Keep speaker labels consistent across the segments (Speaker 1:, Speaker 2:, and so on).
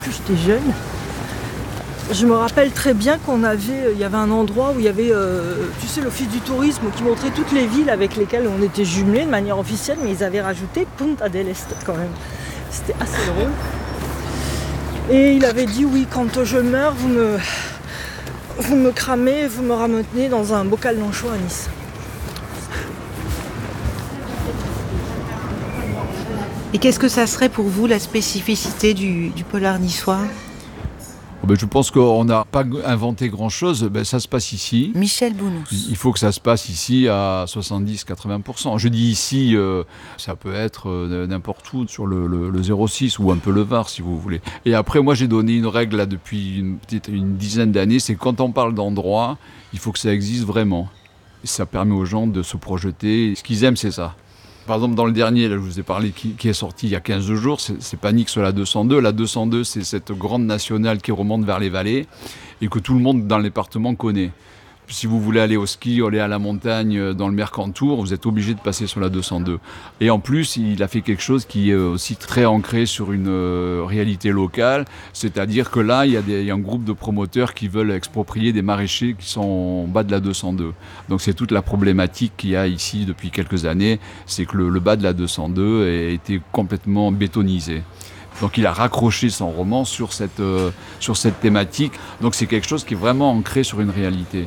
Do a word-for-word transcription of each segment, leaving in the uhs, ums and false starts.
Speaker 1: Plus j'étais jeune, je me rappelle très bien qu'on avait, il y avait un endroit où il y avait, euh, tu sais, l'office du tourisme qui montrait toutes les villes avec lesquelles on était jumelés de manière officielle, mais ils avaient rajouté Punta del Este quand même. C'était assez drôle. Et il avait dit oui, quand je meurs, vous me, vous me cramez, vous me ramenez dans un bocal d'anchois à Nice.
Speaker 2: Et qu'est-ce que ça serait pour vous la spécificité du, du polar niçois ?
Speaker 3: Ben, je pense qu'on n'a pas inventé grand-chose. Ben, ça se passe ici.
Speaker 2: Michel Bounous.
Speaker 3: Il faut que ça se passe ici à soixante-dix à quatre-vingts pour cent. Je dis ici, euh, ça peut être euh, n'importe où, sur le, le, le zéro six ou un peu le Var, si vous voulez. Et après, moi, j'ai donné une règle là, depuis une, petite, une dizaine d'années, c'est quand on parle d'endroit, il faut que ça existe vraiment. Et ça permet aux gens de se projeter. Ce qu'ils aiment, c'est ça. Par exemple, dans le dernier, là, je vous ai parlé, qui, qui est sorti il y a quinze jours, c'est, c'est Panique sur la deux cent deux. La deux cent deux, c'est cette grande nationale qui remonte vers les vallées et que tout le monde dans le département connaît. Si vous voulez aller au ski, aller à la montagne dans le Mercantour, vous êtes obligé de passer sur la deux cent deux. Et en plus, il a fait quelque chose qui est aussi très ancré sur une euh, réalité locale, c'est-à-dire que là, il y, a des, il y a un groupe de promoteurs qui veulent exproprier des maraîchers qui sont en bas de la deux cent deux. Donc c'est toute la problématique qu'il y a ici depuis quelques années, c'est que le, le bas de la deux cent deux a été complètement bétonisé. Donc il a raccroché son roman sur cette, euh, sur cette thématique. Donc c'est quelque chose qui est vraiment ancré sur une réalité.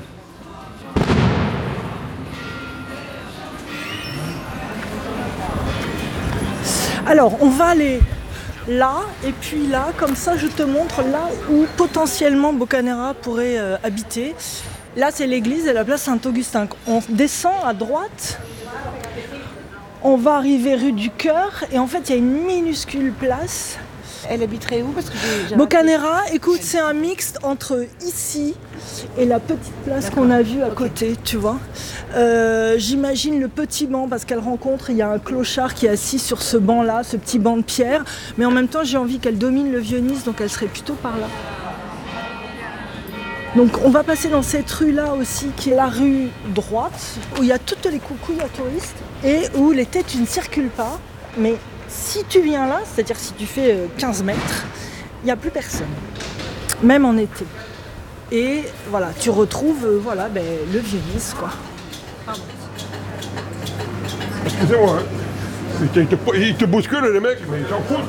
Speaker 1: Alors, on va aller là, et puis là, comme ça, je te montre là où potentiellement Boccaneira pourrait euh, habiter. Là, c'est l'église et la place Saint-Augustin. On descend à droite, on va arriver rue du Cœur, et en fait, il y a une minuscule place.
Speaker 2: Elle habiterait où ? Parce que j'ai, j'ai
Speaker 1: Boccaneira, écoute, c'est un mixte entre ici et la petite place D'accord. qu'on a vue à okay. côté, tu vois. Euh, j'imagine le petit banc, parce qu'elle rencontre, il y a un clochard qui est assis sur ce banc-là, ce petit banc de pierre, mais en même temps, j'ai envie qu'elle domine le Vieux-Nice, donc elle serait plutôt par là. Donc on va passer dans cette rue-là aussi, qui est la rue droite, où il y a toutes les coucouilles à touristes, et où l'été, tu ne circules pas, mais si tu viens là, c'est-à-dire si tu fais quinze mètres, il n'y a plus personne, même en été. Et voilà, tu retrouves euh, voilà, ben, le Vieux-Nice, quoi. Pardon.
Speaker 4: Excusez-moi, hein. Ils te, ils te bousculent, les mecs, mais ils s'en foutent.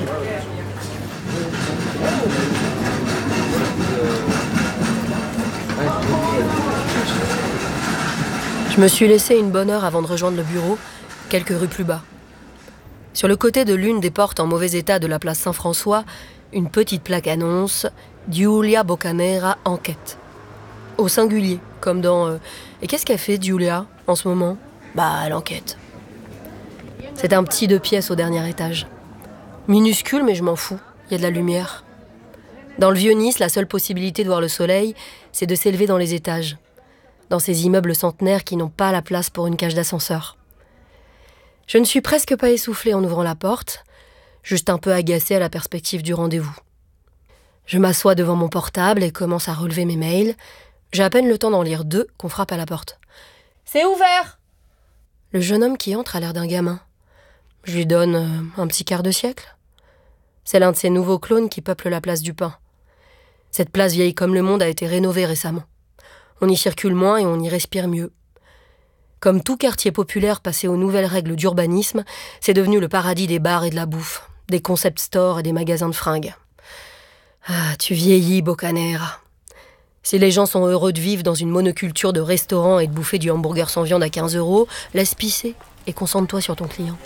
Speaker 5: Je me suis laissé une bonne heure avant de rejoindre le bureau, quelques rues plus bas. Sur le côté de l'une des portes en mauvais état de la place Saint-François, une petite plaque annonce « Giulia Boccaneira enquête ». Au singulier, comme dans euh, « Et qu'est-ce qu'elle fait, Giulia, en ce moment ?»« Bah, elle enquête. » C'est un petit deux pièces au dernier étage. Minuscule, mais je m'en fous, il y a de la lumière. Dans le Vieux-Nice, la seule possibilité de voir le soleil, c'est de s'élever dans les étages, dans ces immeubles centenaires qui n'ont pas la place pour une cage d'ascenseur. Je ne suis presque pas essoufflée en ouvrant la porte, juste un peu agacée à la perspective du rendez-vous. Je m'assois devant mon portable et commence à relever mes mails. J'ai à peine le temps d'en lire deux qu'on frappe à la porte. « C'est ouvert !» Le jeune homme qui entre a l'air d'un gamin. Je lui donne euh, un petit quart de siècle. C'est l'un de ces nouveaux clones qui peuplent la place du Pain. Cette place vieille comme le monde a été rénovée récemment. On y circule moins et on y respire mieux. Comme tout quartier populaire passé aux nouvelles règles d'urbanisme, c'est devenu le paradis des bars et de la bouffe, des concept stores et des magasins de fringues. Ah, tu vieillis, Boccaneira. Si les gens sont heureux de vivre dans une monoculture de restaurants et de bouffer du hamburger sans viande à quinze euros, laisse pisser et concentre-toi sur ton client.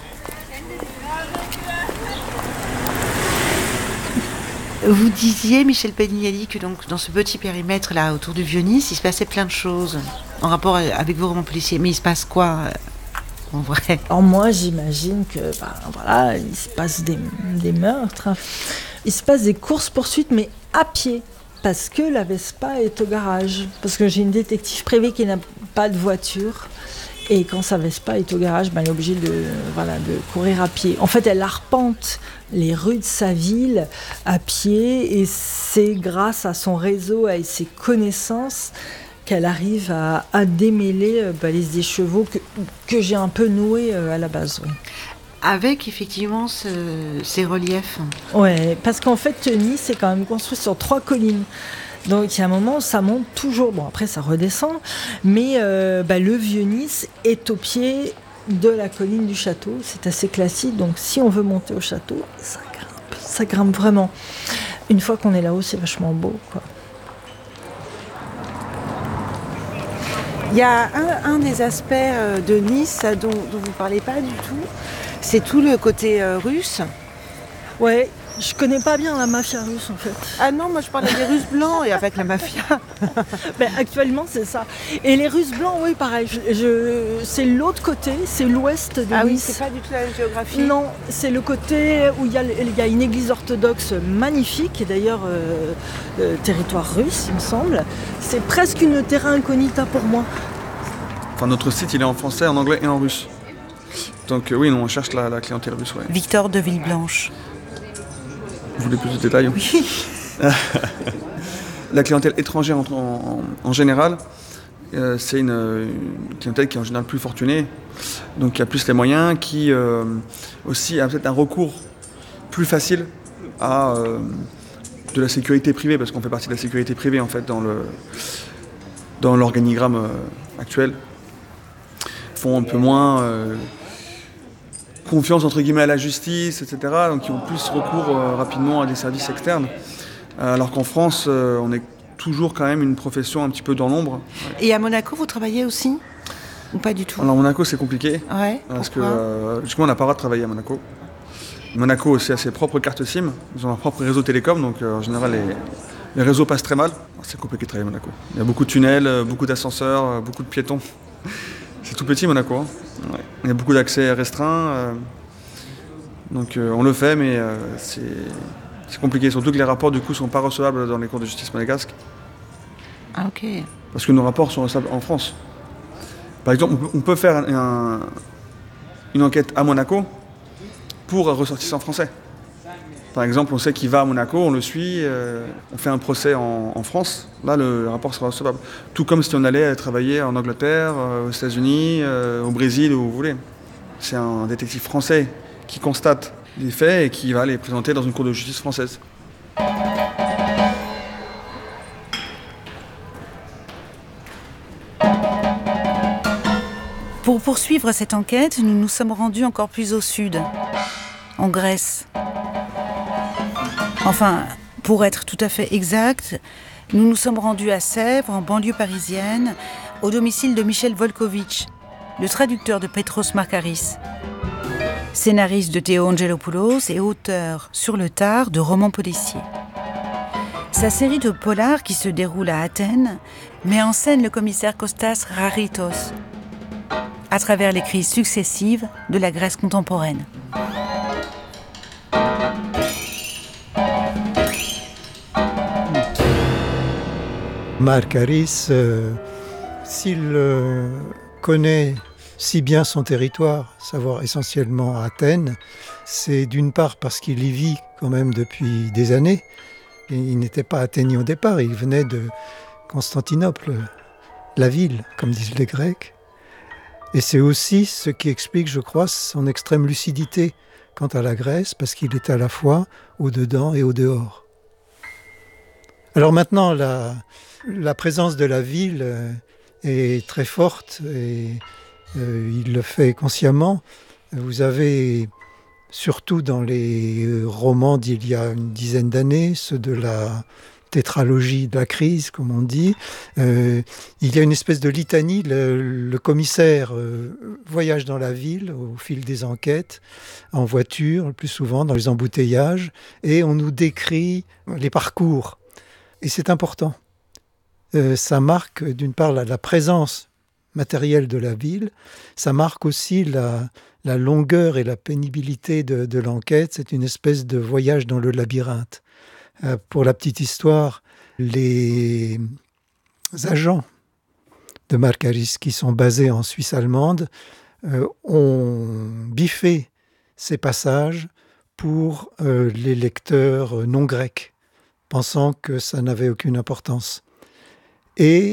Speaker 2: Vous disiez, Michel Penignelli, que donc, dans ce petit périmètre-là, autour du Vieux-Nice, il se passait plein de choses en rapport avec vos romans policiers. Mais il se passe quoi, euh, en vrai ?
Speaker 1: Alors moi, j'imagine que, ben, voilà, il se passe des, des meurtres. Hein. Il se passe des courses-poursuites, mais à pied. Parce que la Vespa est au garage. Parce que j'ai une détective privée qui n'a pas de voiture. Et quand sa Vespa est au garage, ben, elle est obligée de, voilà, de courir à pied. En fait, elle arpente les rues de sa ville à pied, et c'est grâce à son réseau et ses connaissances qu'elle arrive à, à démêler ben, les écheveaux que, que j'ai un peu noués à la base. Oui.
Speaker 2: avec effectivement ce, ces reliefs.
Speaker 1: Ouais, parce qu'en fait, Nice est quand même construit sur trois collines. Donc il y a un moment où ça monte toujours. Bon, après ça redescend, mais euh, bah, le vieux Nice est au pied de la colline du château. C'est assez classique. Donc si on veut monter au château, ça grimpe, ça grimpe vraiment. Une fois qu'on est là-haut, c'est vachement beau, quoi.
Speaker 2: Il y a un, un des aspects de Nice dont, dont vous ne parlez pas du tout, c'est tout le côté euh, russe.
Speaker 1: Ouais, je connais pas bien la mafia russe en fait.
Speaker 2: Ah non, moi je parlais des Russes blancs et avec la mafia.
Speaker 1: Ben, actuellement c'est ça. Et les Russes blancs, oui pareil, je, je, c'est l'autre côté, c'est l'ouest de
Speaker 2: ah
Speaker 1: Nice.
Speaker 2: Oui, c'est pas du tout la même géographie.
Speaker 1: Non, c'est le côté où il y a, il y a une église orthodoxe magnifique, et d'ailleurs euh, euh, territoire russe il me semble. C'est presque une terra incognita pour moi.
Speaker 6: Enfin, notre site il est en français, en anglais et en russe. Donc euh, oui, non, on cherche la, la clientèle russe. Ouais.
Speaker 2: Victor de Villeblanche.
Speaker 6: Vous voulez plus de détails?
Speaker 2: Oui.
Speaker 6: La clientèle étrangère en, en, en général, euh, c'est une, une clientèle qui est en général plus fortunée, donc qui a plus les moyens, qui euh, aussi a peut-être un recours plus facile à euh, de la sécurité privée, parce qu'on fait partie de la sécurité privée en fait dans le dans l'organigramme euh, actuel. Font un peu moins euh, confiance entre guillemets à la justice, et cetera. Donc ils ont plus recours euh, rapidement à des services externes. Euh, alors qu'en France, euh, on est toujours quand même une profession un petit peu dans l'ombre.
Speaker 2: Et à Monaco, vous travaillez aussi? Ou pas du tout?
Speaker 6: Alors Monaco, c'est compliqué.
Speaker 2: Ouais.
Speaker 6: Parce que
Speaker 2: pourquoi
Speaker 6: euh, justement, on n'a pas le droit de travailler à Monaco. Monaco aussi a ses propres cartes SIM. Ils ont leur propre réseau télécom, donc euh, en général, les, les réseaux passent très mal. C'est compliqué de travailler à Monaco. Il y a beaucoup de tunnels, euh, beaucoup d'ascenseurs, euh, beaucoup de piétons. C'est tout petit Monaco. Hein. Ouais. Il y a beaucoup d'accès restreints. Euh, donc euh, on le fait, mais euh, c'est, c'est compliqué. Surtout que les rapports du coup sont pas recevables dans les cours de justice monégasques.
Speaker 2: Ah ok.
Speaker 6: Parce que nos rapports sont recevables en France. Par exemple, on peut faire un, un, une enquête à Monaco pour un ressortissant français. Par exemple, on sait qu'il va à Monaco, on le suit, euh, on fait un procès en, en France. Là, le, le rapport sera recevable. Tout comme si on allait travailler en Angleterre, euh, aux États-Unis, euh, au Brésil, où vous voulez. C'est un détective français qui constate les faits et qui va les présenter dans une cour de justice française.
Speaker 2: Pour poursuivre cette enquête, nous nous sommes rendus encore plus au sud, en Grèce. Enfin, pour être tout à fait exact, nous nous sommes rendus à Sèvres, en banlieue parisienne, au domicile de Michel Volkovitch, le traducteur de Petros Markaris, scénariste de Théo Angelopoulos et auteur sur le tard de romans policiers. Sa série de polars qui se déroule à Athènes met en scène le commissaire Kostas Raritos, à travers les crises successives de la Grèce contemporaine.
Speaker 7: Markaris, euh, s'il euh, connaît si bien son territoire, savoir essentiellement Athènes, c'est d'une part parce qu'il y vit quand même depuis des années. Et il n'était pas athénien au départ, il venait de Constantinople, la ville, comme disent les Grecs. Et c'est aussi ce qui explique, je crois, son extrême lucidité quant à la Grèce, parce qu'il est à la fois au-dedans et au-dehors. Alors maintenant, la, la présence de la ville est très forte et euh, il le fait consciemment. Vous avez, surtout dans les romans d'il y a une dizaine d'années, ceux de la tétralogie de la crise, comme on dit, euh, il y a une espèce de litanie. Le, le commissaire euh, voyage dans la ville au fil des enquêtes, en voiture, le plus souvent dans les embouteillages, et on nous décrit les parcours. Et c'est important. Euh, ça marque d'une part la, la présence matérielle de la ville, ça marque aussi la, la longueur et la pénibilité de, de l'enquête. C'est une espèce de voyage dans le labyrinthe. Euh, pour la petite histoire, les agents de Markaris qui sont basés en Suisse allemande euh, ont biffé ces passages pour euh, les lecteurs non grecs, pensant que ça n'avait aucune importance. Et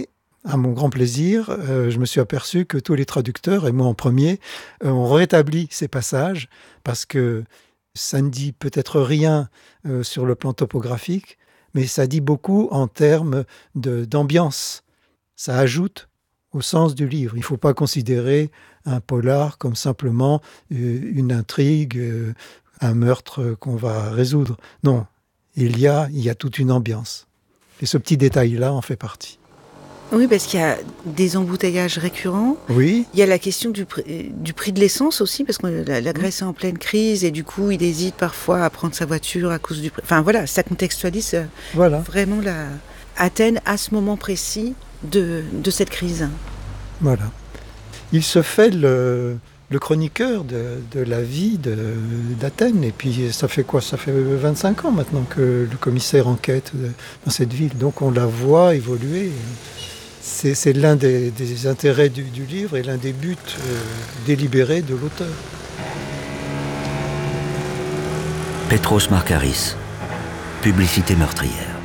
Speaker 7: à mon grand plaisir, euh, je me suis aperçu que tous les traducteurs, et moi en premier, euh, ont rétabli ces passages parce que ça ne dit peut-être rien euh, sur le plan topographique, mais ça dit beaucoup en termes de, d'ambiance. Ça ajoute au sens du livre. Il ne faut pas considérer un polar comme simplement euh, une intrigue, euh, un meurtre qu'on va résoudre. Non, il y a, il y a toute une ambiance. Et ce petit détail-là en fait partie.
Speaker 2: Oui, parce qu'il y a des embouteillages récurrents.
Speaker 7: Oui.
Speaker 2: Il y a la question du prix, du prix de l'essence aussi, parce que la, la Grèce est en pleine crise et du coup, il hésite parfois à prendre sa voiture à cause du prix. Enfin voilà, ça contextualise voilà. vraiment la Athènes à ce moment précis de, de cette crise.
Speaker 7: Voilà. Il se fait le, le chroniqueur de, de la vie de, d'Athènes. Et puis ça fait quoi ? Ça fait vingt-cinq ans maintenant que le commissaire enquête dans cette ville. Donc on la voit évoluer. C'est, c'est l'un des, des intérêts du, du livre et l'un des buts euh, délibérés de l'auteur.
Speaker 8: Petros Markaris, publicité meurtrière.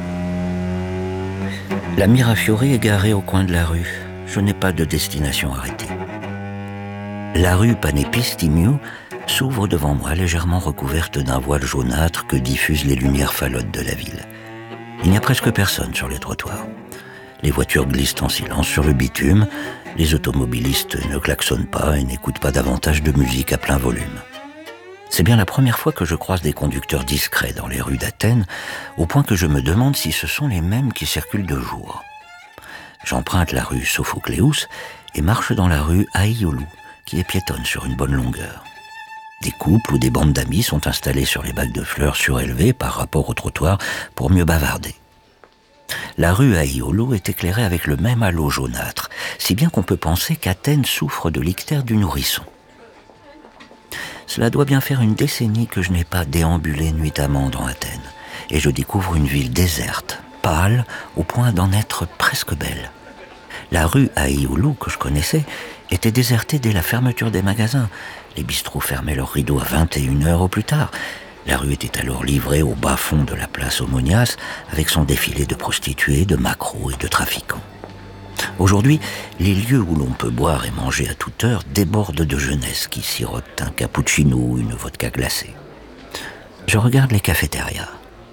Speaker 8: La Mirafiori est garée au coin de la rue. Je n'ai pas de destination arrêtée. La rue Panépistimiou s'ouvre devant moi, légèrement recouverte d'un voile jaunâtre que diffusent les lumières falotes de la ville. Il n'y a presque personne sur les trottoirs. Les voitures glissent en silence sur le bitume, les automobilistes ne klaxonnent pas et n'écoutent pas davantage de musique à plein volume. C'est bien la première fois que je croise des conducteurs discrets dans les rues d'Athènes, au point que je me demande si ce sont les mêmes qui circulent de jour. J'emprunte la rue Sophocléus et marche dans la rue Aïolou, qui est piétonne sur une bonne longueur. Des couples ou des bandes d'amis sont installés sur les bacs de fleurs surélevés par rapport au trottoir pour mieux bavarder. La rue Aïolou est éclairée avec le même halo jaunâtre, si bien qu'on peut penser qu'Athènes souffre de l'ictère du nourrisson. Cela doit bien faire une décennie que je n'ai pas déambulé nuitamment dans Athènes, et je découvre une ville déserte, pâle, au point d'en être presque belle. La rue Aïolou, que je connaissais, était désertée dès la fermeture des magasins. Les bistrots fermaient leurs rideaux à vingt et une heures au plus tard. La rue était alors livrée au bas-fond de la place Aumonias, avec son défilé de prostituées, de maquereaux et de trafiquants. Aujourd'hui, les lieux où l'on peut boire et manger à toute heure débordent de jeunesse qui sirote un cappuccino ou une vodka glacée. Je regarde les cafétérias.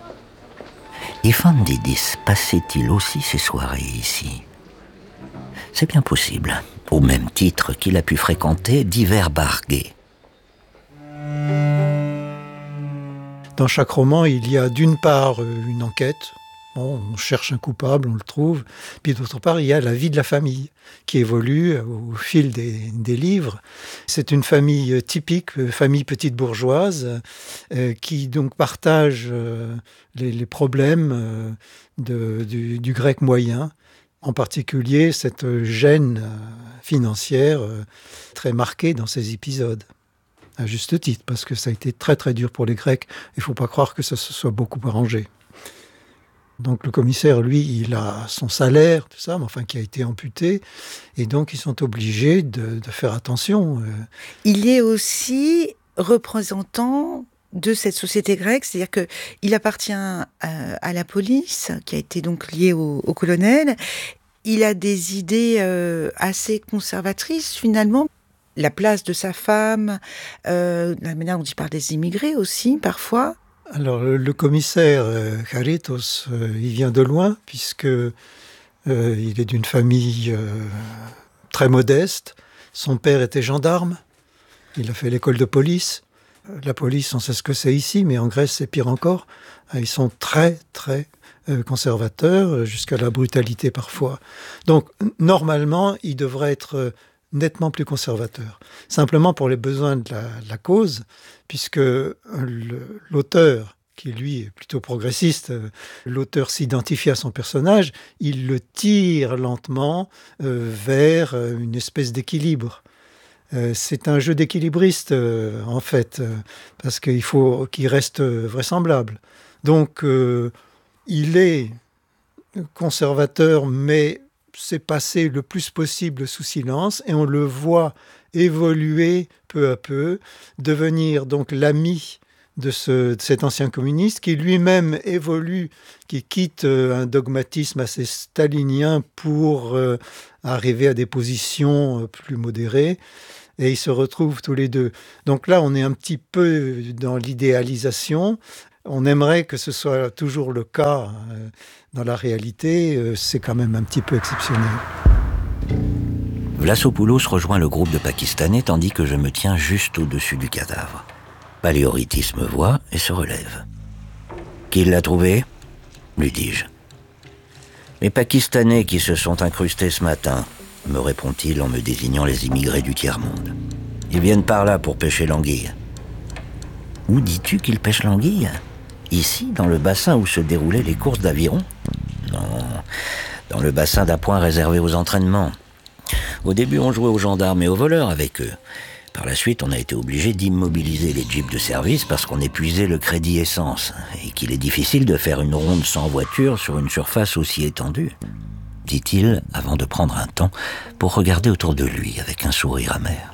Speaker 8: Ephandidis passait-il aussi ses soirées ici ? C'est bien possible, au même titre qu'il a pu fréquenter divers bars gays.
Speaker 7: Dans chaque roman, il y a d'une part une enquête. Bon, on cherche un coupable, on le trouve. Puis d'autre part, il y a la vie de la famille qui évolue au fil des, des livres. C'est une famille typique, famille petite bourgeoise, euh, qui donc partage euh, les, les problèmes euh, de, du, du grec moyen, en particulier cette gêne euh, financière euh, très marquée dans ces épisodes. À juste titre, parce que ça a été très très dur pour les Grecs. Il ne faut pas croire que ça se soit beaucoup arrangé. Donc le commissaire, lui, il a son salaire, tout ça, mais enfin qui a été amputé, et donc ils sont obligés de, de faire attention.
Speaker 2: Il est aussi représentant de cette société grecque, c'est-à-dire qu'il appartient à, à la police, qui a été donc liée au, au colonel. Il a des idées euh, assez conservatrices, finalement. La place de sa femme, euh, la manière dont il parle des immigrés aussi, parfois.
Speaker 7: Alors, le, le commissaire euh, Charitos, euh, il vient de loin, puisque euh, il est d'une famille euh, très modeste. Son père était gendarme. Il a fait l'école de police. La police, on sait ce que c'est ici, mais en Grèce, c'est pire encore. Ils sont très, très euh, conservateurs, jusqu'à la brutalité parfois. Donc, normalement, il devrait être euh, nettement plus conservateur. Simplement pour les besoins de la, de la cause, puisque le, l'auteur, qui lui est plutôt progressiste, l'auteur s'identifie à son personnage, il le tire lentement euh, vers une espèce d'équilibre. Euh, c'est un jeu d'équilibriste, euh, en fait, euh, parce qu'il faut qu'il reste vraisemblable. Donc, euh, il est conservateur, mais c'est passé le plus possible sous silence, et on le voit évoluer peu à peu, devenir donc l'ami de, ce, de cet ancien communiste qui lui-même évolue, qui quitte euh, un dogmatisme assez stalinien pour euh, arriver à des positions euh, plus modérées. Et ils se retrouvent tous les deux. Donc là, on est un petit peu dans l'idéalisation. On aimerait que ce soit toujours le cas. Euh, dans la réalité, euh, c'est quand même un petit peu exceptionnel.
Speaker 8: Vlasopoulos rejoint le groupe de Pakistanais tandis que je me tiens juste au-dessus du cadavre. Paléoritis me voit et se relève. « Qui l'a trouvé ?» lui dis-je. « Les Pakistanais qui se sont incrustés ce matin », me répond-il en me désignant les immigrés du tiers-monde. « Ils viennent par là pour pêcher l'anguille. »« Où dis-tu qu'ils pêchent l'anguille ? Ici, dans le bassin où se déroulaient les courses d'aviron ? Non, dans le bassin d'appoint réservé aux entraînements. Au début, on jouait aux gendarmes et aux voleurs avec eux. Par la suite, on a été obligé d'immobiliser les jeeps de service parce qu'on épuisait le crédit essence et qu'il est difficile de faire une ronde sans voiture sur une surface aussi étendue, dit-il avant de prendre un temps pour regarder autour de lui avec un sourire amer.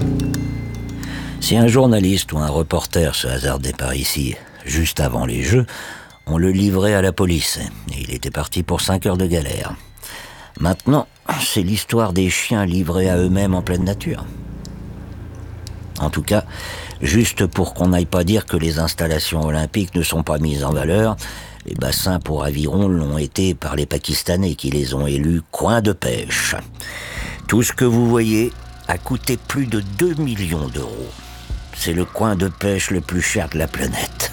Speaker 8: Si un journaliste ou un reporter se hasardait par ici, juste avant les Jeux, on le livrait à la police et il était parti pour cinq heures de galère. Maintenant, c'est l'histoire des chiens livrés à eux-mêmes en pleine nature. En tout cas, juste pour qu'on n'aille pas dire que les installations olympiques ne sont pas mises en valeur, les bassins pour aviron l'ont été par les Pakistanais qui les ont élus coins de pêche. Tout ce que vous voyez a coûté plus de deux millions d'euros. C'est le coin de pêche le plus cher de la planète.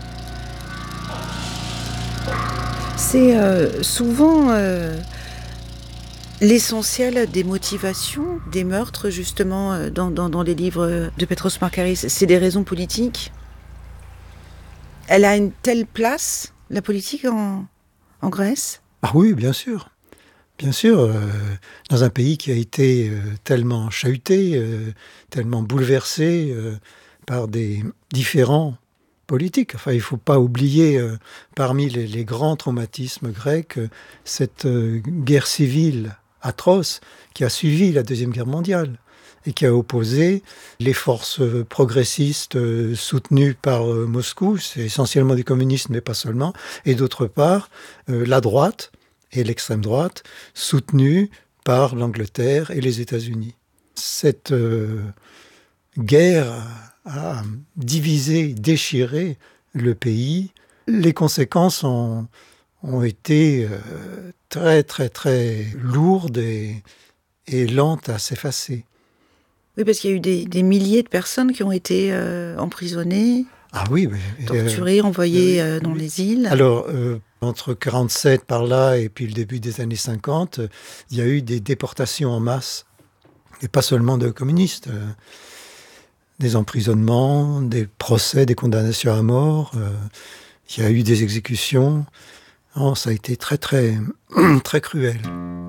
Speaker 2: C'est euh, souvent euh, l'essentiel des motivations des meurtres, justement, euh, dans, dans, dans les livres de Petros Markaris. C'est des raisons politiques. Elle a une telle place, la politique, en, en Grèce ?
Speaker 7: Ah oui, bien sûr. Bien sûr, euh, dans un pays qui a été euh, tellement chahuté, euh, tellement bouleversé euh, par des différents politiques. Enfin, il ne faut pas oublier, euh, parmi les, les grands traumatismes grecs, euh, cette euh, guerre civile atroce qui a suivi la Deuxième Guerre mondiale et qui a opposé les forces progressistes euh, soutenues par euh, Moscou, c'est essentiellement des communistes, mais pas seulement, et d'autre part, euh, la droite et l'extrême droite, soutenue par l'Angleterre et les États-Unis. Cette euh, guerre a divisé, déchiré le pays. Les conséquences ont, ont été euh, très, très, très lourdes et, et lentes à s'effacer.
Speaker 2: Oui, parce qu'il y a eu des, des milliers de personnes qui ont été euh, emprisonnées,
Speaker 7: ah oui, mais,
Speaker 2: torturées,
Speaker 7: euh,
Speaker 2: envoyées
Speaker 7: euh,
Speaker 2: euh, dans les îles.
Speaker 7: Alors, euh, entre quarante-sept par là et puis le début des années cinquante, il y a eu des déportations en masse, et pas seulement de communistes. Euh, des emprisonnements, des procès, des condamnations à mort. Euh, il y a eu des exécutions. Oh, ça a été très, très, très cruel.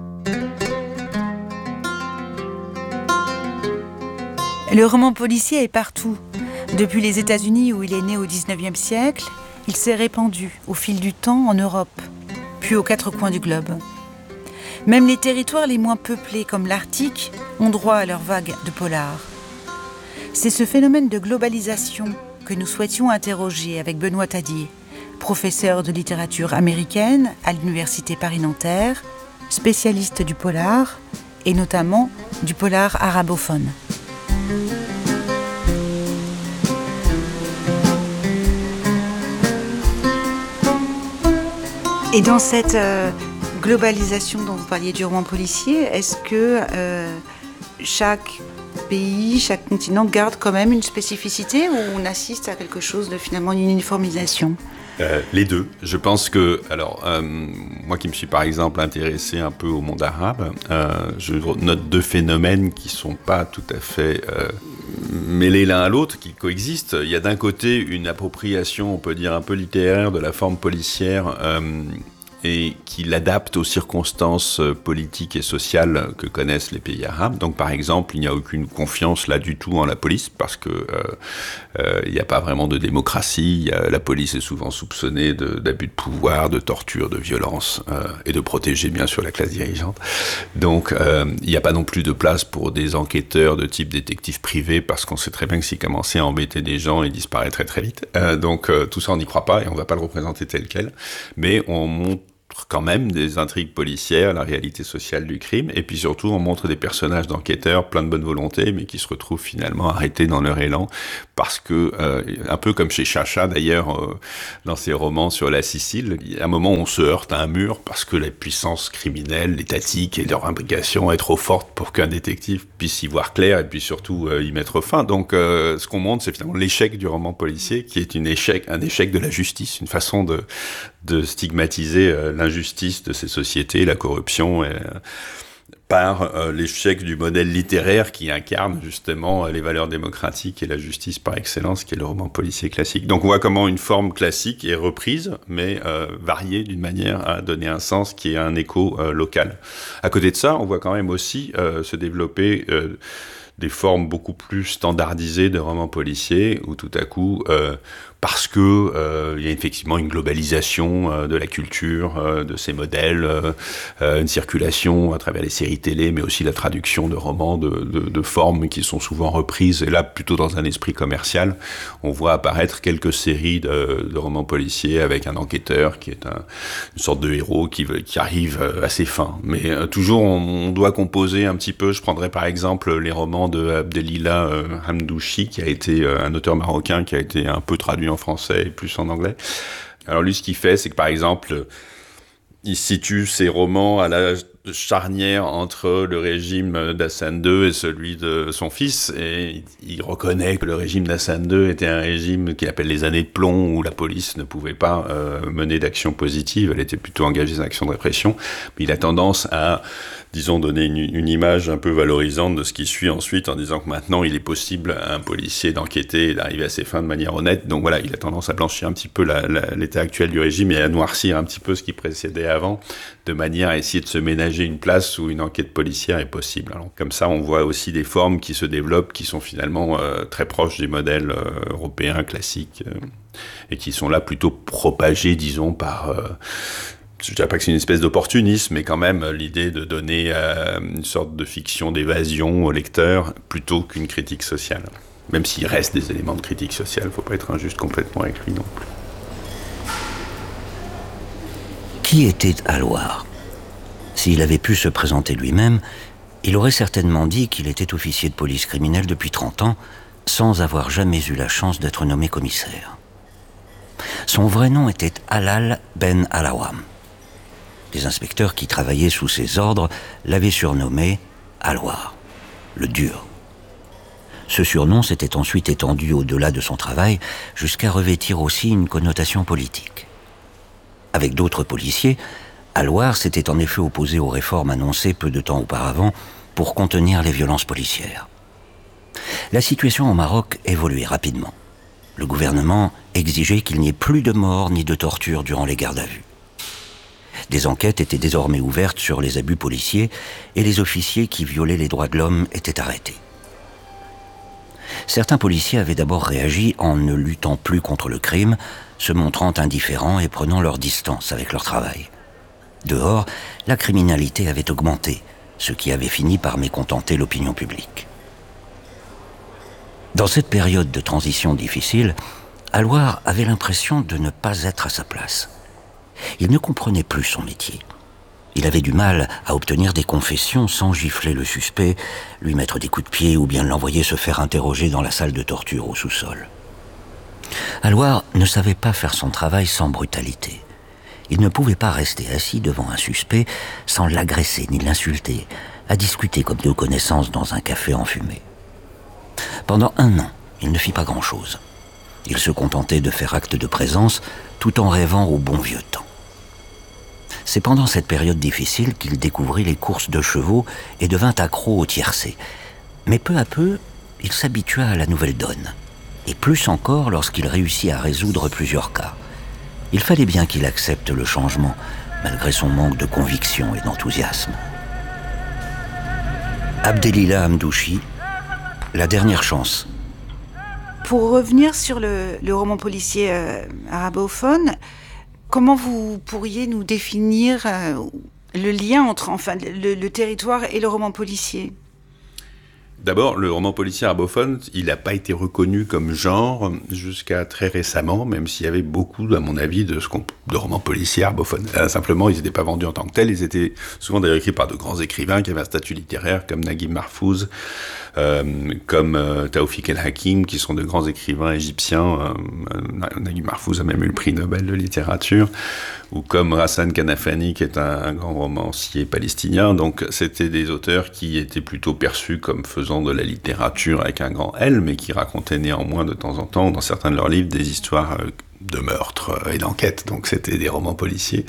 Speaker 2: Le roman policier est partout. Depuis les États-Unis, où il est né au dix-neuvième siècle, il s'est répandu au fil du temps en Europe, puis aux quatre coins du globe. Même les territoires les moins peuplés, comme l'Arctique, ont droit à leur vague de polar. C'est ce phénomène de globalisation que nous souhaitions interroger avec Benoît Tadier, professeur de littérature américaine à l'université Paris-Nanterre, spécialiste du polar et notamment du polar arabophone. Et dans cette euh, globalisation dont vous parliez du roman policier, est-ce que euh, chaque pays, chaque continent garde quand même une spécificité ou on assiste à quelque chose de finalement une uniformisation ?
Speaker 9: Euh, les deux. Je pense que, alors, euh, moi qui me suis par exemple intéressé un peu au monde arabe, euh, je note deux phénomènes qui sont pas tout à fait euh, mêlés l'un à l'autre, qui coexistent. Il y a d'un côté une appropriation, on peut dire un peu littéraire, de la forme policière, euh, et qui l'adapte aux circonstances politiques et sociales que connaissent les pays arabes. Donc par exemple, il n'y a aucune confiance là du tout en la police parce que euh, euh, il n'y a pas vraiment de démocratie. Il y a, la police est souvent soupçonnée de, d'abus de pouvoir, de torture, de violence euh, et de protéger bien sûr la classe dirigeante. Donc euh, il n'y a pas non plus de place pour des enquêteurs de type détective privé parce qu'on sait très bien que s'ils commençaient à embêter des gens, ils disparaîtraient très vite. Euh, donc euh, tout ça on n'y croit pas et on ne va pas le représenter tel quel. Mais on montre quand même des intrigues policières, la réalité sociale du crime, et puis surtout on montre des personnages d'enquêteurs plein de bonne volonté, mais qui se retrouvent finalement arrêtés dans leur élan, parce que, euh, un peu comme chez Chacha d'ailleurs, euh, dans ses romans sur la Sicile, il y a un moment où on se heurte à un mur, parce que la puissance criminelle, étatique et leur imbrication est trop forte pour qu'un détective puisse y voir clair, et puis surtout euh, y mettre fin. Donc euh, ce qu'on montre, c'est finalement l'échec du roman policier, qui est une échec, un échec de la justice, une façon de, de stigmatiser euh, l'injustice de ces sociétés, la corruption, et, euh, par euh, l'échec du modèle littéraire qui incarne justement euh, les valeurs démocratiques et la justice par excellence, qui est le roman policier classique. Donc on voit comment une forme classique est reprise, mais euh, variée d'une manière à donner un sens qui est un écho euh, local. À côté de ça, on voit quand même aussi euh, se développer euh, des formes beaucoup plus standardisées de romans policiers, où tout à coup, euh, parce que euh, il y a effectivement une globalisation euh, de la culture, euh, de ces modèles, euh, euh, une circulation à travers les séries télé, mais aussi la traduction de romans, de, de, de formes qui sont souvent reprises, et là plutôt dans un esprit commercial. On voit apparaître quelques séries de, de romans policiers avec un enquêteur qui est un, une sorte de héros qui, qui arrive à ses fins. Mais euh, toujours, on, on doit composer un petit peu. Je prendrais par exemple les romans de Abdelila euh, Hamdouchi, qui a été euh, un auteur marocain qui a été un peu traduit en français et plus en anglais. Alors lui, ce qu'il fait, c'est que par exemple, il situe ses romans à la charnière entre le régime d'Hassan deux et celui de son fils, et il reconnaît que le régime d'Hassan deux était un régime qu'il appelle les années de plomb, où la police ne pouvait pas euh, mener d'action positive, elle était plutôt engagée dans l'action de répression, mais il a tendance à, disons, donner une, une image un peu valorisante de ce qui suit ensuite, en disant que maintenant il est possible à un policier d'enquêter et d'arriver à ses fins de manière honnête. Donc voilà, il a tendance à blanchir un petit peu la, la, l'état actuel du régime et à noircir un petit peu ce qui précédait avant, de manière à essayer de se ménager une place où une enquête policière est possible. Alors, comme ça, on voit aussi des formes qui se développent, qui sont finalement euh, très proches des modèles euh, européens classiques, euh, et qui sont là plutôt propagés, disons, par... Euh, je ne dirais pas que c'est une espèce d'opportunisme, mais quand même l'idée de donner euh, une sorte de fiction d'évasion au lecteur plutôt qu'une critique sociale. Même s'il reste des éléments de critique sociale, il ne faut pas être injuste complètement avec lui non plus.
Speaker 8: Qui était Alouar ? S'il avait pu se présenter lui-même, il aurait certainement dit qu'il était officier de police criminelle depuis trente ans, sans avoir jamais eu la chance d'être nommé commissaire. Son vrai nom était Alal Ben Alawam. Les inspecteurs qui travaillaient sous ses ordres l'avaient surnommé Alouar, le dur. Ce surnom s'était ensuite étendu au-delà de son travail, jusqu'à revêtir aussi une connotation politique. Avec d'autres policiers, Alouar s'était en effet opposé aux réformes annoncées peu de temps auparavant pour contenir les violences policières. La situation au Maroc évoluait rapidement. Le gouvernement exigeait qu'il n'y ait plus de morts ni de tortures durant les gardes à vue. Des enquêtes étaient désormais ouvertes sur les abus policiers et les officiers qui violaient les droits de l'homme étaient arrêtés. Certains policiers avaient d'abord réagi en ne luttant plus contre le crime, se montrant indifférents et prenant leur distance avec leur travail. Dehors, la criminalité avait augmenté, ce qui avait fini par mécontenter l'opinion publique. Dans cette période de transition difficile, Alouar avait l'impression de ne pas être à sa place. Il ne comprenait plus son métier. Il avait du mal à obtenir des confessions sans gifler le suspect, lui mettre des coups de pied ou bien l'envoyer se faire interroger dans la salle de torture au sous-sol. Alouar ne savait pas faire son travail sans brutalité. Il ne pouvait pas rester assis devant un suspect sans l'agresser ni l'insulter, à discuter comme deux connaissances dans un café enfumé. Pendant un an, il ne fit pas grand-chose. Il se contentait de faire acte de présence tout en rêvant au bon vieux temps. C'est pendant cette période difficile qu'il découvrit les courses de chevaux et devint accro au tiercé. Mais peu à peu, il s'habitua à la nouvelle donne. Et plus encore lorsqu'il réussit à résoudre plusieurs cas. Il fallait bien qu'il accepte le changement, malgré son manque de conviction et d'enthousiasme. Abdelila Hamdouchi, La dernière chance.
Speaker 2: Pour revenir sur le, le roman policier euh, arabophone, comment vous pourriez nous définir euh, le lien entre enfin, le, le territoire et le roman policier ?
Speaker 9: D'abord, le roman policier arabophone, il n'a pas été reconnu comme genre jusqu'à très récemment, même s'il y avait beaucoup, à mon avis, de, ce qu'on, de romans policiers arabophones. Euh, simplement, ils n'étaient pas vendus en tant que tels, ils étaient souvent d'ailleurs écrits par de grands écrivains qui avaient un statut littéraire, comme Naguib Mahfouz, euh, comme euh, Taoufik El-Hakim, qui sont de grands écrivains égyptiens. Euh, Naguib Mahfouz a même eu le prix Nobel de littérature, ou comme Hassan Kanafani, qui est un, un grand romancier palestinien. Donc, c'était des auteurs qui étaient plutôt perçus comme faisant de la littérature avec un grand L, mais qui racontaient néanmoins de temps en temps, dans certains de leurs livres, des histoires de meurtres et d'enquêtes. Donc, c'était des romans policiers.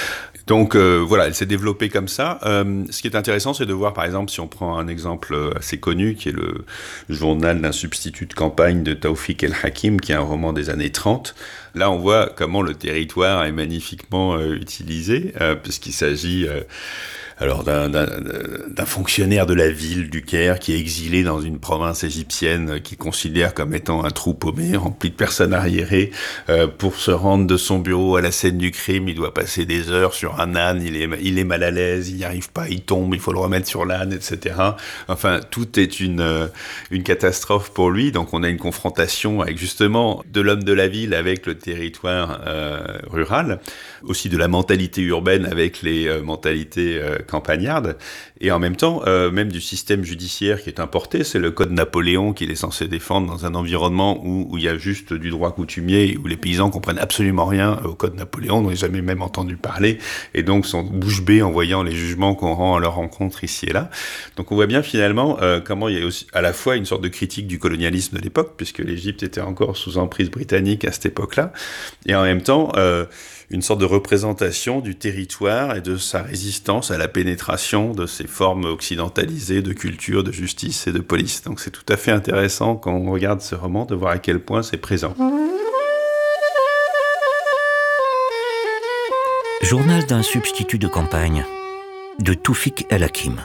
Speaker 9: Donc euh, voilà, elle s'est développée comme ça. Euh, ce qui est intéressant, c'est de voir, par exemple, si on prend un exemple assez connu, qui est le journal d'un substitut de campagne de Taoufik El-Hakim, qui est un roman des années trente. Là, on voit comment le territoire est magnifiquement euh, utilisé, euh, puisqu'il s'agit... Euh, alors d'un, d'un, d'un fonctionnaire de la ville du Caire qui est exilé dans une province égyptienne qu'il considère comme étant un trou paumé, rempli de personnes arriérées. Euh, pour se rendre de son bureau à la scène du crime, il doit passer des heures sur un âne, il est, il est mal à l'aise, il n'y arrive pas, il tombe, il faut le remettre sur l'âne, et cetera. Enfin, tout est une, euh, une catastrophe pour lui. Donc on a une confrontation avec justement de l'homme de la ville avec le territoire euh, rural, aussi de la mentalité urbaine avec les euh, mentalités euh, campagnarde, et en même temps, euh, même du système judiciaire qui est importé. C'est le code Napoléon qu'il est censé défendre dans un environnement où, où il y a juste du droit coutumier, où les paysans comprennent absolument rien au code Napoléon, n'ont jamais même entendu parler, et donc sont bouche bée en voyant les jugements qu'on rend à leur rencontre ici et là. Donc on voit bien finalement euh, comment il y a aussi à la fois une sorte de critique du colonialisme de l'époque, puisque l'Égypte était encore sous emprise britannique à cette époque-là, et en même temps euh, une sorte de représentation du territoire et de sa résistance à la pénétration de ces formes occidentalisées de culture, de justice et de police. Donc c'est tout à fait intéressant quand on regarde ce roman de voir à quel point c'est présent.
Speaker 8: Journal d'un substitut de campagne de Taoufik El-Hakim.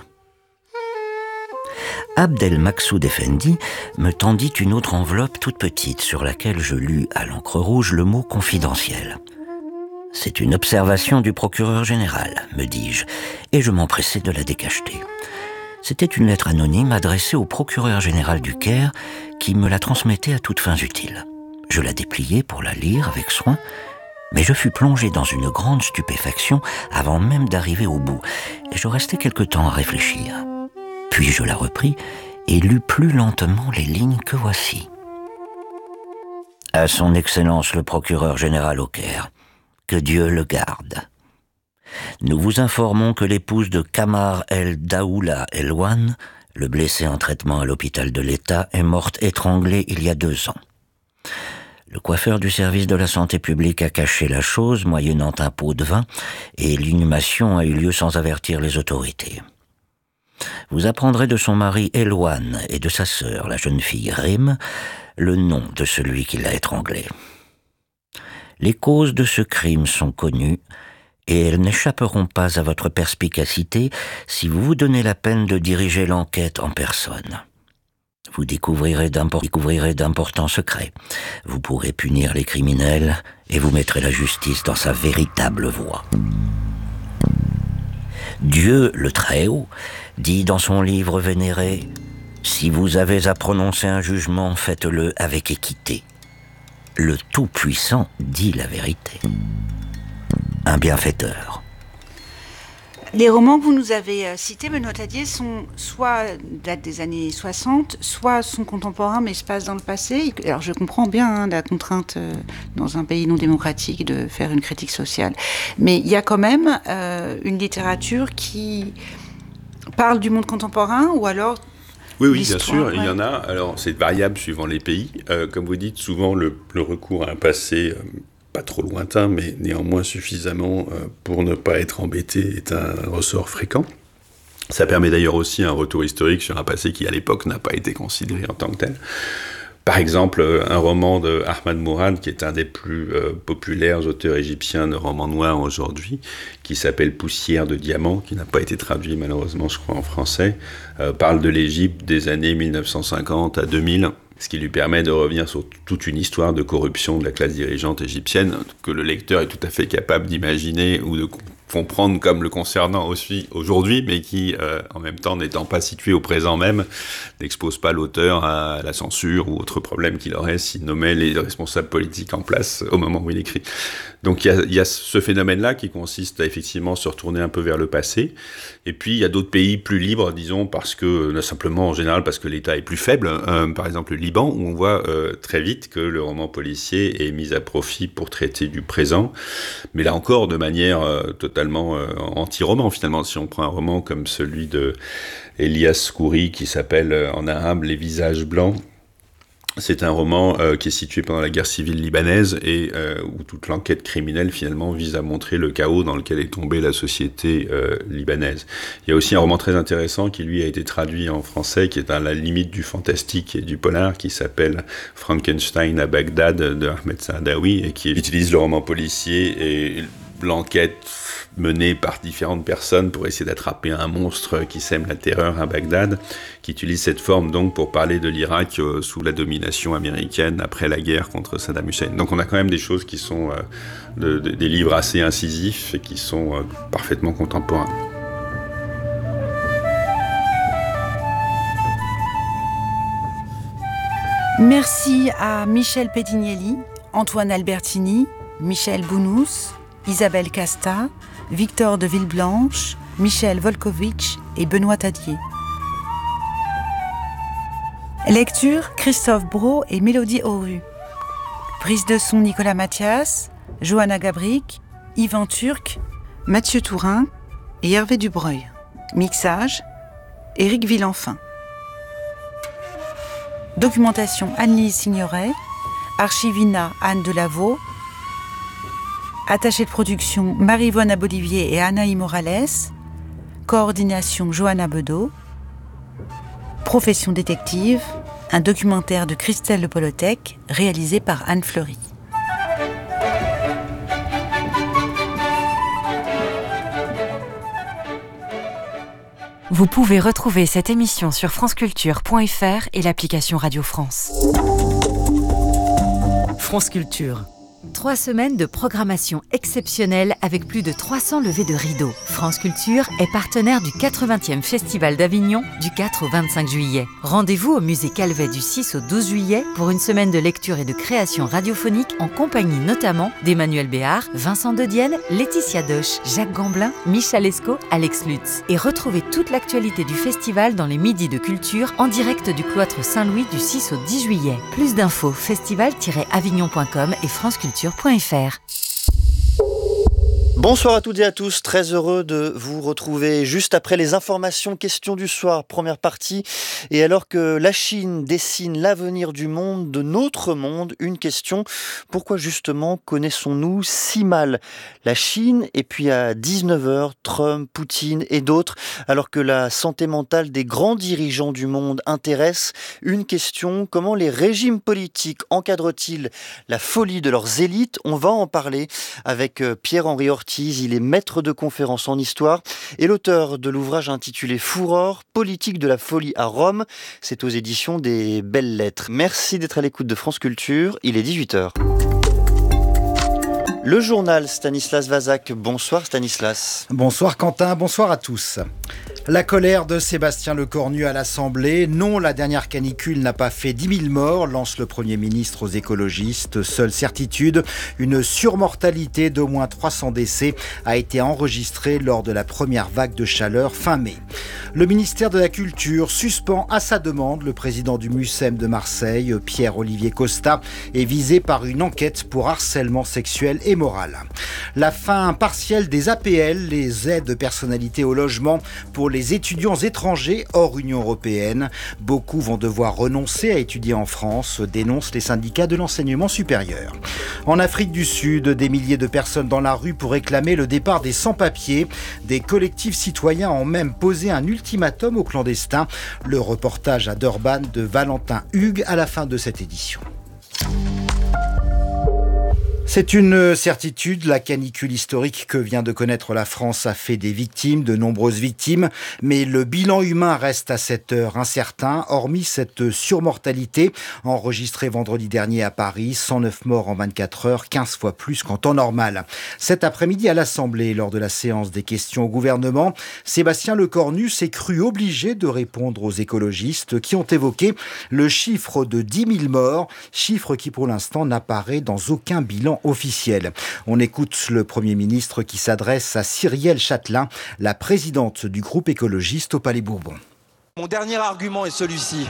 Speaker 8: Abdel Maksoud Effendi me tendit une autre enveloppe toute petite sur laquelle je lus à l'encre rouge le mot « confidentiel ». C'est une observation du procureur général, me dis-je, et je m'empressai de la décacheter. C'était une lettre anonyme adressée au procureur général du Caire qui me la transmettait à toutes fins utiles. Je la dépliai pour la lire avec soin, mais je fus plongé dans une grande stupéfaction avant même d'arriver au bout, et je restai quelque temps à réfléchir. Puis je la repris et lus plus lentement les lignes que voici. À son Excellence le procureur général au Caire, que Dieu le garde. Nous vous informons que l'épouse de Kamar el-Daoula El-Wan, le blessé en traitement à l'hôpital de l'État, est morte étranglée il y a deux ans. Le coiffeur du service de la santé publique a caché la chose, moyennant un pot de vin, et l'inhumation a eu lieu sans avertir les autorités. Vous apprendrez de son mari Elwan et de sa sœur, la jeune fille Rim, le nom de celui qui l'a étranglée. Les causes de ce crime sont connues, et elles n'échapperont pas à votre perspicacité si vous vous donnez la peine de diriger l'enquête en personne. Vous découvrirez, d'impor- découvrirez d'importants secrets. Vous pourrez punir les criminels et vous mettrez la justice dans sa véritable voie. Dieu, le Très-Haut, dit dans son livre vénéré « Si vous avez à prononcer un jugement, faites-le avec équité. Le Tout-Puissant dit la vérité. » Un bienfaiteur.
Speaker 2: Les romans que vous nous avez euh, cités, Benoît Tadier, sont soit datent des années soixante, soit sont contemporains mais se passent dans le passé. Alors je comprends bien hein, la contrainte euh, dans un pays non démocratique de faire une critique sociale, mais il y a quand même euh, une littérature qui parle du monde contemporain ou alors...
Speaker 9: Oui, oui, bien sûr,
Speaker 2: ouais.
Speaker 9: Il y en a. Alors, c'est variable suivant les pays. Euh, comme vous dites, souvent, le, le recours à un passé euh, pas trop lointain, mais néanmoins suffisamment euh, pour ne pas être embêté est un ressort fréquent. Ça permet d'ailleurs aussi un retour historique sur un passé qui, à l'époque, n'a pas été considéré en tant que tel. Par exemple, un roman de Ahmad Mourad, qui est un des plus euh, populaires auteurs égyptiens de romans noirs aujourd'hui, qui s'appelle Poussière de diamant, qui n'a pas été traduit malheureusement, je crois, en français, euh, parle de l'Égypte des années mille neuf cent cinquante à deux mille, ce qui lui permet de revenir sur toute une histoire de corruption de la classe dirigeante égyptienne, que le lecteur est tout à fait capable d'imaginer ou de comprendre comme le concernant aussi aujourd'hui, mais qui, euh, en même temps, n'étant pas situé au présent même, n'expose pas l'auteur à la censure ou autre problème qu'il aurait s'il nommait les responsables politiques en place au moment où il écrit. Donc il y, y a ce phénomène-là qui consiste à effectivement se retourner un peu vers le passé. Et puis il y a d'autres pays plus libres, disons, parce que, simplement en général, parce que l'État est plus faible. Euh, par exemple le Liban, où on voit euh, très vite que le roman policier est mis à profit pour traiter du présent. Mais là encore, de manière euh, totalement euh, anti-roman, finalement. Si on prend un roman comme celui de Elias Khoury, qui s'appelle euh, en arabe « Les visages blancs », c'est un roman euh, qui est situé pendant la guerre civile libanaise et euh, où toute l'enquête criminelle finalement vise à montrer le chaos dans lequel est tombée la société euh, libanaise. Il y a aussi un roman très intéressant qui lui a été traduit en français, qui est à la limite du fantastique et du polar, qui s'appelle Frankenstein à Bagdad de Ahmed Saadawi et qui utilise le roman policier et l'enquête menée par différentes personnes pour essayer d'attraper un monstre qui sème la terreur à Bagdad, qui utilise cette forme donc pour parler de l'Irak euh, sous la domination américaine après la guerre contre Saddam Hussein. Donc on a quand même des choses qui sont euh, de, de, des livres assez incisifs et qui sont euh, parfaitement contemporains.
Speaker 2: Merci à Michel Pettinelli, Antoine Albertini, Michel Bounous, Isabelle Casta, Victor de Villeblanche, Michel Volkovitch et Benoît Tadier. Lecture, Christophe Brault et Mélodie Auru. Prise de son, Nicolas Mathias, Johanna Gabric, Yvan Turc, Mathieu Tourin et Hervé Dubreuil. Mixage, Éric Villenfin. Documentation, Anne-Lise Signoret. Archivina, Anne Delaveau. Attachée de production, Marie-Yvonne Abolivier et Anaï Morales. Coordination, Johanna Bedeau. Profession détective, un documentaire de Christelle Le Polotec, réalisé par Anne Fleury.
Speaker 10: Vous pouvez retrouver cette émission sur franceculture point f r et l'application Radio France. France Culture. Trois semaines de programmation exceptionnelle avec plus de trois cents levées de rideaux. France Culture est partenaire du quatre-vingtième Festival d'Avignon du quatre au vingt-cinq juillet. Rendez-vous au musée Calvet du six au douze juillet pour une semaine de lecture et de création radiophonique en compagnie notamment d'Emmanuel Béard, Vincent De Dienne, Laetitia Doche, Jacques Gamblin, Michel Esco, Alex Lutz. Et retrouvez toute l'actualité du festival dans les Midis de Culture en direct du cloître Saint-Louis du six au dix juillet. Plus d'infos festival tiret avignon point com et franceculture point f r.
Speaker 11: Bonsoir à toutes et à tous, très heureux de vous retrouver juste après les informations questions du soir, première partie. Et alors que la Chine dessine l'avenir du monde, de notre monde, une question: pourquoi justement connaissons-nous si mal la Chine? Et puis à dix-neuf heures, Trump, Poutine et d'autres, alors que la santé mentale des grands dirigeants du monde intéresse, une question: comment les régimes politiques encadrent-ils la folie de leurs élites? On va en parler avec Pierre-Henri Ortiz. Il est maître de conférences en histoire et l'auteur de l'ouvrage intitulé Furore, politique de la folie à Rome. C'est aux éditions des Belles Lettres. Merci d'être à l'écoute de France Culture. Il est dix-huit heures. Le journal Stanislas Vazak. Bonsoir Stanislas.
Speaker 12: Bonsoir Quentin, bonsoir à tous. La colère de Sébastien Lecornu à l'Assemblée. Non, la dernière canicule n'a pas fait dix mille morts, lance le Premier ministre aux écologistes. Seule certitude, une surmortalité d'au moins trois cents décès a été enregistrée lors de la première vague de chaleur fin mai. Le ministère de la Culture suspend à sa demande le président du MUSEM de Marseille, Pierre-Olivier Costa, est visé par une enquête pour harcèlement sexuel et moral. La fin partielle des A P L, les aides personnalisées au logement pour les étudiants étrangers hors Union européenne. Beaucoup vont devoir renoncer à étudier en France, dénoncent les syndicats de l'enseignement supérieur. En Afrique du Sud, des milliers de personnes dans la rue pour réclamer le départ des sans-papiers. Des collectifs citoyens ont même posé un ultimatum aux clandestins. Le reportage à Durban de Valentin Hugues à la fin de cette édition. C'est une certitude, la canicule historique que vient de connaître la France a fait des victimes, de nombreuses victimes, mais le bilan humain reste à cette heure incertain, hormis cette surmortalité enregistrée vendredi dernier à Paris, cent neuf morts en vingt-quatre heures, quinze fois plus qu'en temps normal. Cet après-midi à l'Assemblée, lors de la séance des questions au gouvernement, Sébastien Lecornu s'est cru obligé de répondre aux écologistes qui ont évoqué le chiffre de dix mille morts, chiffre qui pour l'instant n'apparaît dans aucun bilan officiel. On écoute le Premier ministre qui s'adresse à Cyrielle Châtelain, la présidente du groupe écologiste au Palais Bourbon.
Speaker 13: Mon dernier argument est celui-ci.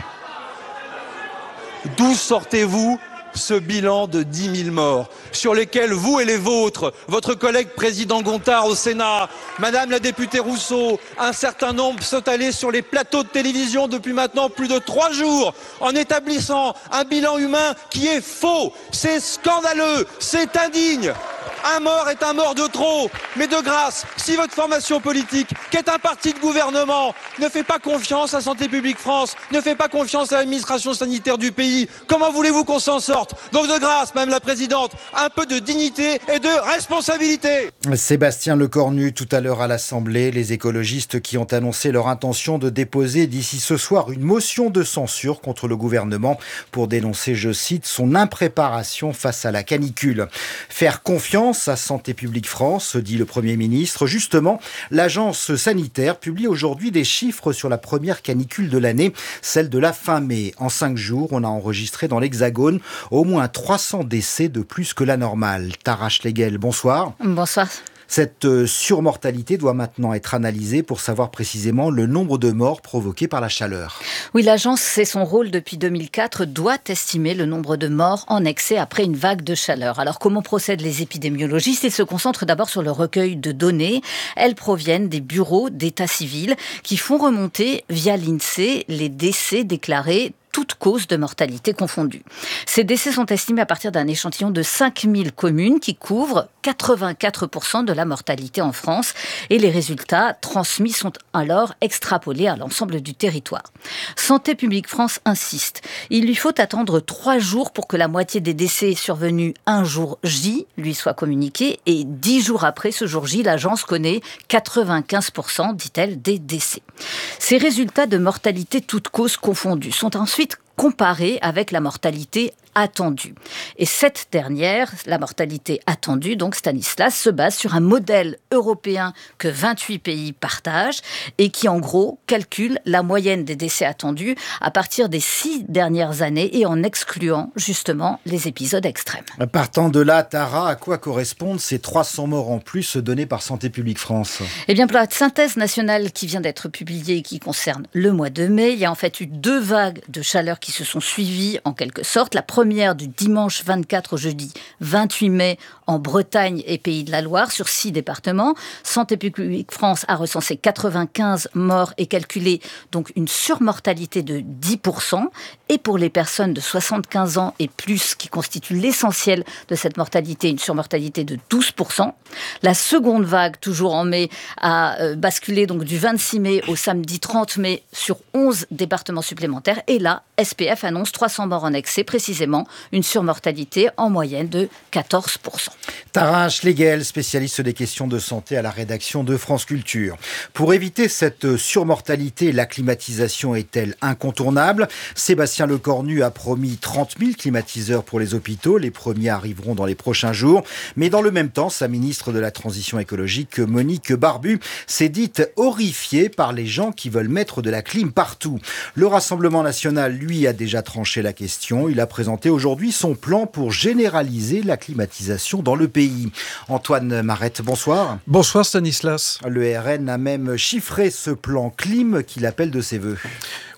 Speaker 13: D'où sortez-vous ce bilan de dix mille morts, sur lesquels vous et les vôtres, votre collègue président Gontard au Sénat, madame la députée Rousseau, un certain nombre sont allés sur les plateaux de télévision depuis maintenant plus de trois jours en établissant un bilan humain qui est faux. C'est scandaleux, c'est indigne. Un mort est un mort de trop, mais de grâce, si votre formation politique, qui est un parti de gouvernement, ne fait pas confiance à Santé publique France, ne fait pas confiance à l'administration sanitaire du pays, comment voulez-vous qu'on s'en sorte? Donc de grâce, Madame la Présidente, un peu de dignité et de responsabilité.
Speaker 12: Sébastien Lecornu, tout à l'heure à l'Assemblée, les écologistes qui ont annoncé leur intention de déposer d'ici ce soir une motion de censure contre le gouvernement pour dénoncer, je cite, son impréparation face à la canicule. Faire confiance à Santé publique France, dit le Premier ministre. Justement, l'agence sanitaire publie aujourd'hui des chiffres sur la première canicule de l'année, celle de la fin mai. En cinq jours, on a enregistré dans l'Hexagone au moins trois cents décès de plus que la normale. Tara Schlegel, bonsoir.
Speaker 14: Bonsoir.
Speaker 12: Cette surmortalité doit maintenant être analysée pour savoir précisément le nombre de morts provoqués par la chaleur.
Speaker 14: Oui, l'agence, c'est son rôle depuis deux mille quatre, doit estimer le nombre de morts en excès après une vague de chaleur. Alors comment procèdent les épidémiologistes? Ils se concentrent d'abord sur le recueil de données. Elles proviennent des bureaux d'état civil qui font remonter via l'INSEE les décès déclarés toutes causes de mortalité confondues. Ces décès sont estimés à partir d'un échantillon de cinq mille communes qui couvrent quatre-vingt-quatre pour cent de la mortalité en France et les résultats transmis sont alors extrapolés à l'ensemble du territoire. Santé publique France insiste. Il lui faut attendre trois jours pour que la moitié des décès survenus un jour J lui soient communiqués et dix jours après ce jour J, l'agence connaît quatre-vingt-quinze pour cent, dit-elle, des décès. Ces résultats de mortalité toutes causes confondues sont ensuite comparés avec la mortalité attendue. Et cette dernière, la mortalité attendue, donc Stanislas, se base sur un modèle européen que vingt-huit pays partagent et qui en gros calcule la moyenne des décès attendus à partir des six dernières années et en excluant justement les épisodes extrêmes.
Speaker 12: Partant de là, Tara, à quoi correspondent ces trois cents morts en plus donnés par Santé publique France?
Speaker 14: Eh bien, pour la synthèse nationale qui vient d'être publiée et qui concerne le mois de mai, il y a en fait eu deux vagues de chaleur qui se sont suivies en quelque sorte. La première du dimanche vingt-quatre au jeudi vingt-huit mai en Bretagne et Pays de la Loire sur six départements. Santé publique France a recensé quatre-vingt-quinze morts et calculé donc une surmortalité de dix pour cent. Et pour les personnes de soixante-quinze ans et plus qui constituent l'essentiel de cette mortalité, une surmortalité de douze pour cent. La seconde vague, toujours en mai, a euh, basculé donc du vingt-six mai au samedi trente mai sur onze départements supplémentaires. Et là, S P F annonce trois cents morts en excès, précisément une surmortalité en moyenne de quatorze pour cent.
Speaker 12: Tara Schlegel, spécialiste des questions de santé à la rédaction de France Culture. Pour éviter cette surmortalité, la climatisation est-elle incontournable? Sébastien Lecornu a promis trente mille climatiseurs pour les hôpitaux. Les premiers arriveront dans les prochains jours. Mais dans le même temps, sa ministre de la Transition écologique, Monique Barbu, s'est dite horrifiée par les gens qui veulent mettre de la clim partout. Le Rassemblement national, lui, a déjà tranché la question. Il a présenté aujourd'hui son plan pour généraliser la climatisation dans le pays. Antoine Marette, bonsoir.
Speaker 15: Bonsoir Stanislas.
Speaker 12: Le R N a même chiffré ce plan clim qu'il appelle de ses voeux.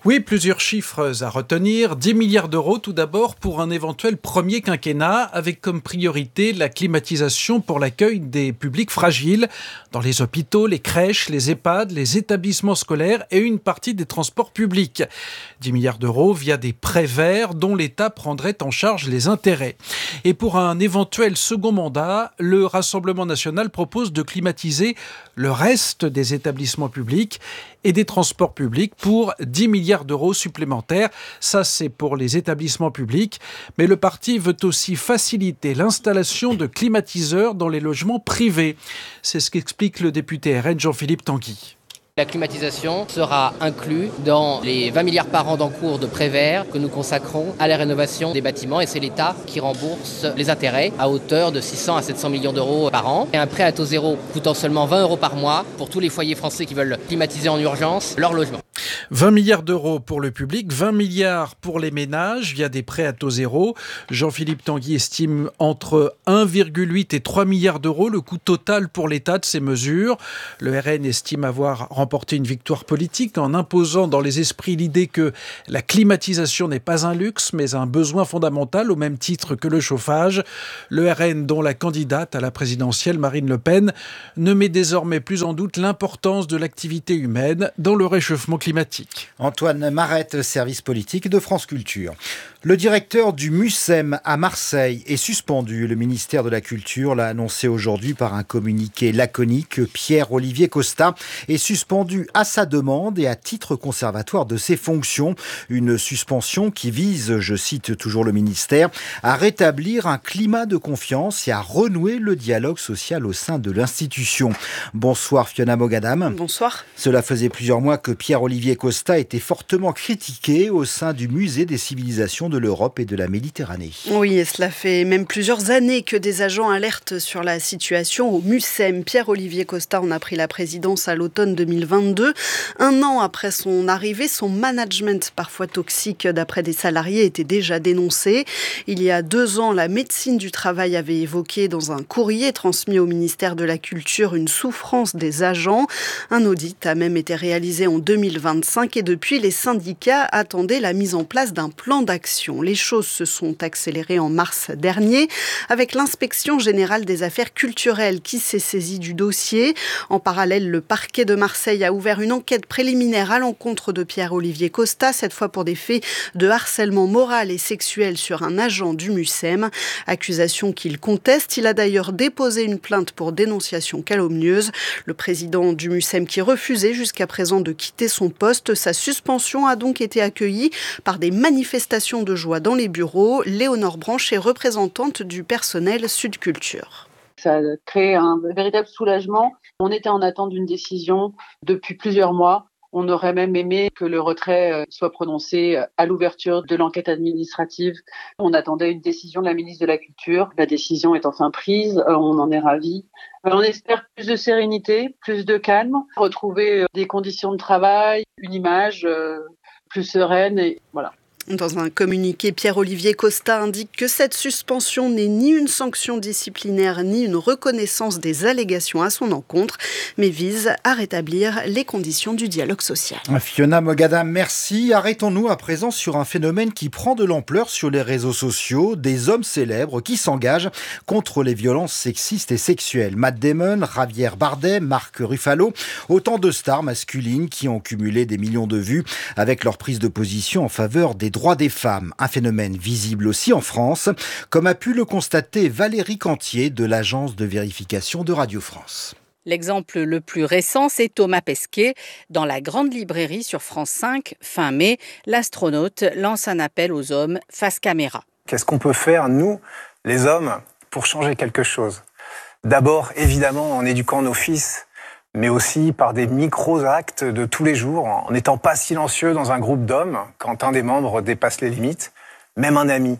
Speaker 15: Oui, plusieurs chiffres à retenir. dix milliards d'euros tout d'abord pour un éventuel premier quinquennat, avec comme priorité la climatisation pour l'accueil des publics fragiles dans les hôpitaux, les crèches, les EHPAD, les établissements scolaires et une partie des transports publics. dix milliards d'euros via des prêts verts dont l'État prendrait en charge les intérêts. Et pour un éventuel second mandat, le Rassemblement national propose de climatiser le reste des établissements publics et des transports publics pour dix milliards d'euros supplémentaires. Ça, c'est pour les établissements publics. Mais le parti veut aussi faciliter l'installation de climatiseurs dans les logements privés. C'est ce qu'explique le député R N Jean-Philippe Tanguy.
Speaker 16: La climatisation sera inclue dans les vingt milliards par an d'encours de prêts verts que nous consacrons à la rénovation des bâtiments, et c'est l'État qui rembourse les intérêts à hauteur de six cents à sept cents millions d'euros par an. Et un prêt à taux zéro coûtant seulement vingt euros par mois pour tous les foyers français qui veulent climatiser en urgence leur logement.
Speaker 15: vingt milliards d'euros pour le public, vingt milliards pour les ménages via des prêts à taux zéro. Jean-Philippe Tanguy estime entre un virgule huit et trois milliards d'euros le coût total pour l'État de ces mesures. Le R N estime avoir remporté une victoire politique en imposant dans les esprits l'idée que la climatisation n'est pas un luxe mais un besoin fondamental au même titre que le chauffage. Le R N, dont la candidate à la présidentielle Marine Le Pen, ne met désormais plus en doute l'importance de l'activité humaine dans le réchauffement climatique.
Speaker 12: Antoine Marette, service politique de France Culture. Le directeur du MUSEM à Marseille est suspendu. Le ministère de la Culture l'a annoncé aujourd'hui par un communiqué laconique. Pierre-Olivier Costa est suspendu à sa demande et à titre conservatoire de ses fonctions. Une suspension qui vise, je cite toujours le ministère, à rétablir un climat de confiance et à renouer le dialogue social au sein de l'institution. Bonsoir Fiona Mogadam.
Speaker 17: Bonsoir.
Speaker 12: Cela faisait plusieurs mois que Pierre-Olivier Costa était fortement critiqué au sein du Musée des civilisations de l'Europe et de la Méditerranée.
Speaker 17: Oui, et cela fait même plusieurs années que des agents alertent sur la situation au MUSEM. Pierre-Olivier Costa en a pris la présidence à l'automne deux mille vingt-deux. Un an après son arrivée, son management parfois toxique d'après des salariés était déjà dénoncé. Il y a deux ans, la médecine du travail avait évoqué dans un courrier transmis au ministère de la Culture une souffrance des agents. Un audit a même été réalisé en deux mille vingt-cinq et depuis, les syndicats attendaient la mise en place d'un plan d'action. Les choses se sont accélérées en mars dernier avec l'inspection générale des affaires culturelles qui s'est saisie du dossier. En parallèle, le parquet de Marseille a ouvert une enquête préliminaire à l'encontre de Pierre-Olivier Costa, cette fois pour des faits de harcèlement moral et sexuel sur un agent du MUSEM. Accusation qu'il conteste. Il a d'ailleurs déposé une plainte pour dénonciation calomnieuse. Le président du MUSEM qui refusait jusqu'à présent de quitter son poste, sa suspension a donc été accueillie par des manifestations de joie dans les bureaux. Léonore Branche est représentante du personnel Sud Culture.
Speaker 18: Ça a créé un véritable soulagement. On était en attente d'une décision depuis plusieurs mois. On aurait même aimé que le retrait soit prononcé à l'ouverture de l'enquête administrative. On attendait une décision de la ministre de la Culture. La décision est enfin prise. On en est ravis. On espère plus de sérénité, plus de calme, retrouver des conditions de travail, une image plus sereine et voilà.
Speaker 17: Dans un communiqué, Pierre-Olivier Costa indique que cette suspension n'est ni une sanction disciplinaire ni une reconnaissance des allégations à son encontre, mais vise à rétablir les conditions du dialogue social.
Speaker 12: Fiona Mogadam, merci. Arrêtons-nous à présent sur un phénomène qui prend de l'ampleur sur les réseaux sociaux, des hommes célèbres qui s'engagent contre les violences sexistes et sexuelles. Matt Damon, Javier Bardem, Marc Ruffalo, autant de stars masculines qui ont cumulé des millions de vues avec leur prise de position en faveur des droits des femmes, un phénomène visible aussi en France, comme a pu le constater Valérie Cantier de l'agence de vérification de Radio France.
Speaker 19: L'exemple le plus récent, c'est Thomas Pesquet. Dans la grande librairie sur France cinq, fin mai, l'astronaute lance un appel aux hommes face caméra.
Speaker 20: Qu'est-ce qu'on peut faire, nous, les hommes, pour changer quelque chose ? D'abord, évidemment, en éduquant nos fils, mais aussi par des micro-actes de tous les jours, en n'étant pas silencieux dans un groupe d'hommes quand un des membres dépasse les limites. Même un ami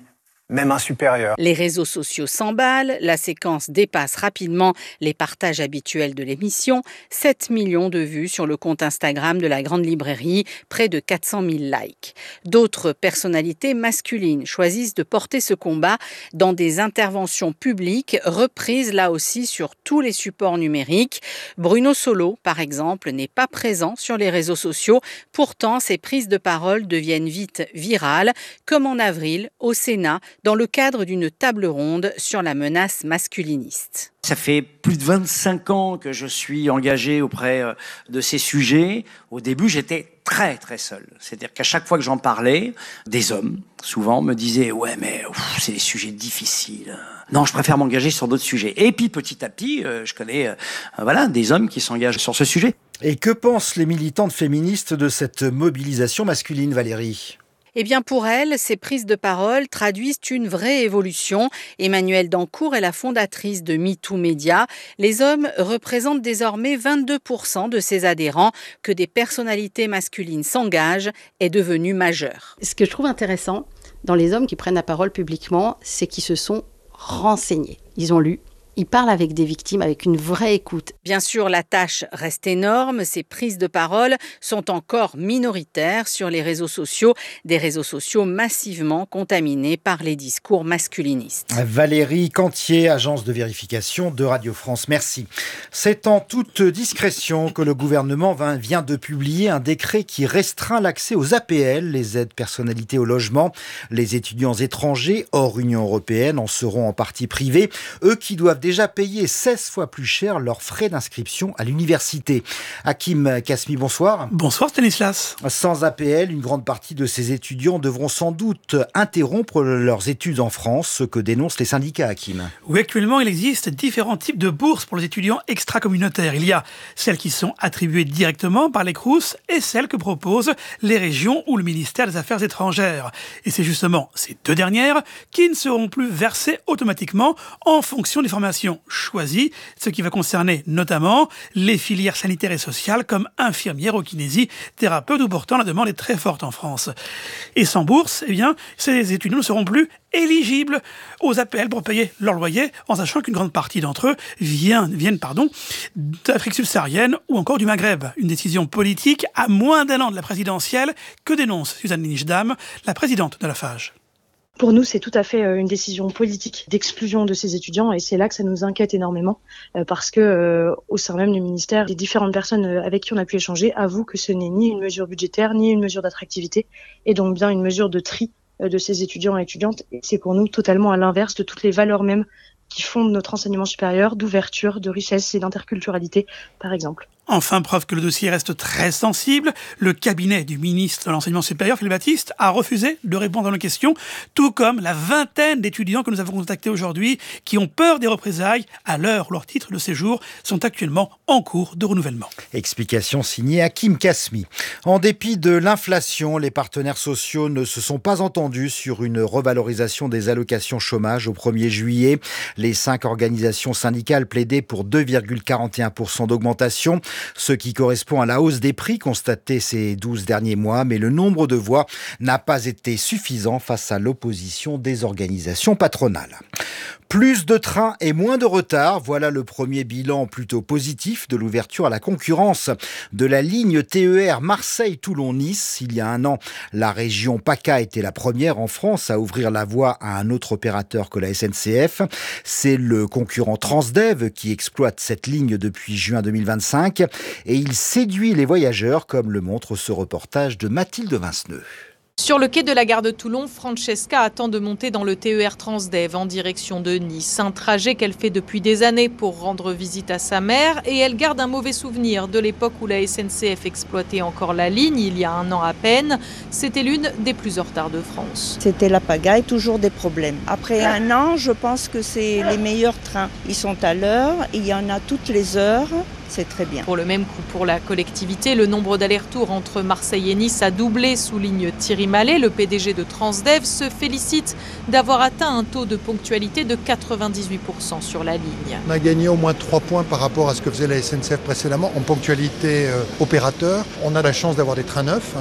Speaker 20: même un supérieur.
Speaker 19: Les réseaux sociaux s'emballent, la séquence dépasse rapidement les partages habituels de l'émission. sept millions de vues sur le compte Instagram de la Grande Librairie, près de quatre cent mille likes. D'autres personnalités masculines choisissent de porter ce combat dans des interventions publiques reprises là aussi sur tous les supports numériques. Bruno Solo, par exemple, n'est pas présent sur les réseaux sociaux. Pourtant, ses prises de parole deviennent vite virales, comme en avril au Sénat, dans le cadre d'une table ronde sur la menace masculiniste.
Speaker 21: Ça fait plus de vingt-cinq ans que je suis engagé auprès de ces sujets. Au début, j'étais très très seul. C'est-à-dire qu'à chaque fois que j'en parlais, des hommes, souvent, me disaient « Ouais, mais ouf, c'est des sujets difficiles. Non, je préfère m'engager sur d'autres sujets. » Et puis, petit à petit, euh, je connais euh, voilà, des hommes qui s'engagent sur ce sujet.
Speaker 12: Et que pensent les militantes féministes de cette mobilisation masculine, Valérie ?
Speaker 19: Eh bien, pour elle, ces prises de parole traduisent une vraie évolution. Emmanuelle Dancourt est la fondatrice de MeToo Média. Les hommes représentent désormais vingt-deux pour cent de ses adhérents. Que des personnalités masculines s'engagent est devenu majeur.
Speaker 22: Ce que je trouve intéressant dans les hommes qui prennent la parole publiquement, c'est qu'ils se sont renseignés. Ils ont lu. Ils parlent avec des victimes, avec une vraie écoute.
Speaker 19: Bien sûr, la tâche reste énorme. Ces prises de parole sont encore minoritaires sur les réseaux sociaux, des réseaux sociaux massivement contaminés par les discours masculinistes.
Speaker 12: Valérie Cantier, agence de vérification de Radio France. Merci. C'est en toute discrétion que le gouvernement vient de publier un décret qui restreint l'accès aux A P L, les aides personnalités au logement. Les étudiants étrangers hors Union européenne en seront en partie privés. Eux qui doivent déjà payé seize fois plus cher leurs frais d'inscription à l'université. Hakim Kasmi, bonsoir.
Speaker 23: Bonsoir Stanislas.
Speaker 12: Sans A P L, une grande partie de ces étudiants devront sans doute interrompre leurs études en France, ce que dénoncent les syndicats, Hakim.
Speaker 23: Oui, actuellement, il existe différents types de bourses pour les étudiants extracommunautaires. Il y a celles qui sont attribuées directement par les Crous et celles que proposent les régions ou le ministère des Affaires étrangères. Et c'est justement ces deux dernières qui ne seront plus versées automatiquement en fonction des formations choisies, ce qui va concerner notamment les filières sanitaires et sociales comme infirmières ou kinésie, thérapeutes où pourtant la demande est très forte en France. Et sans bourse, eh bien, ces étudiants ne seront plus éligibles aux A P L pour payer leur loyer, en sachant qu'une grande partie d'entre eux viennent, viennent pardon, d'Afrique subsaharienne ou encore du Maghreb. Une décision politique à moins d'un an de la présidentielle que dénonce Suzanne Nijdam, la présidente de la F A G.
Speaker 24: Pour nous, c'est tout à fait une décision politique d'exclusion de ces étudiants et c'est là que ça nous inquiète énormément parce que euh, au sein même du ministère, les différentes personnes avec qui on a pu échanger avouent que ce n'est ni une mesure budgétaire ni une mesure d'attractivité et donc bien une mesure de tri de ces étudiants et étudiantes. Et c'est pour nous totalement à l'inverse de toutes les valeurs mêmes qui fondent notre enseignement supérieur, d'ouverture, de richesse et d'interculturalité, par exemple.
Speaker 23: Enfin, preuve que le dossier reste très sensible, le cabinet du ministre de l'Enseignement supérieur, Philippe Baptiste, a refusé de répondre à nos questions, tout comme la vingtaine d'étudiants que nous avons contactés aujourd'hui, qui ont peur des représailles à l'heure où leurs titres de séjour sont actuellement en cours de renouvellement.
Speaker 12: Explication signée Hakim Kasmi. En dépit de l'inflation, les partenaires sociaux ne se sont pas entendus sur une revalorisation des allocations chômage au premier juillet. Les cinq organisations syndicales plaidaient pour deux virgule quarante et un pour cent d'augmentation, ce qui correspond à la hausse des prix constatée ces douze derniers mois, mais le nombre de voix n'a pas été suffisant face à l'opposition des organisations patronales. Plus de trains et moins de retard, voilà le premier bilan plutôt positif de l'ouverture à la concurrence de la ligne T E R Marseille-Toulon-Nice. Il y a un an, la région PACA était la première en France à ouvrir la voie à un autre opérateur que la S N C F. C'est le concurrent Transdev qui exploite cette ligne depuis juin deux mille vingt-cinq et il séduit les voyageurs comme le montre ce reportage de Mathilde Vinceneux.
Speaker 25: Sur le quai de la gare de Toulon, Francesca attend de monter dans le T E R Transdev en direction de Nice. Un trajet qu'elle fait depuis des années pour rendre visite à sa mère et elle garde un mauvais souvenir de l'époque où la S N C F exploitait encore la ligne, il y a un an à peine. C'était l'une des plus en retard de France.
Speaker 26: C'était la pagaille, toujours des problèmes. Après un an, je pense que c'est les meilleurs trains. Ils sont à l'heure, il y en a toutes les heures. C'est très bien.
Speaker 25: Pour le même coût pour la collectivité, le nombre d'allers-retours entre Marseille et Nice a doublé, souligne Thierry Mallet, le P D G de Transdev, se félicite d'avoir atteint un taux de ponctualité de quatre-vingt-dix-huit pour cent sur la ligne.
Speaker 27: On a gagné au moins trois points par rapport à ce que faisait la S N C F précédemment en ponctualité euh, opérateur. On a la chance d'avoir des trains neufs, hein,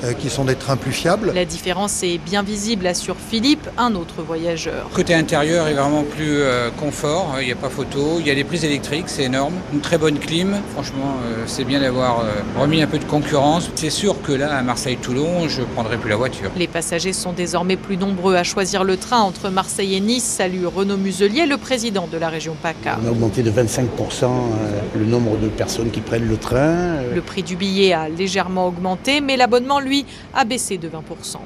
Speaker 27: euh, qui sont des trains plus fiables.
Speaker 25: La différence est bien visible, assure Philippe, un autre voyageur.
Speaker 1: Côté intérieur est vraiment plus euh, confort, il n'y a pas photo, il y a des prises électriques, c'est énorme, une très bonne clim. Franchement, euh, c'est bien d'avoir euh, remis un peu de concurrence. C'est sûr que là, à Marseille-Toulon, je ne prendrai plus la voiture.
Speaker 25: Les passagers sont désormais plus nombreux à choisir le train entre Marseille et Nice, salue Renaud Muselier, le président de la région PACA.
Speaker 3: On a augmenté de vingt-cinq pour cent le nombre de personnes qui prennent le train.
Speaker 25: Le prix du billet a légèrement augmenté, mais l'abonnement, lui, a baissé de vingt pour cent.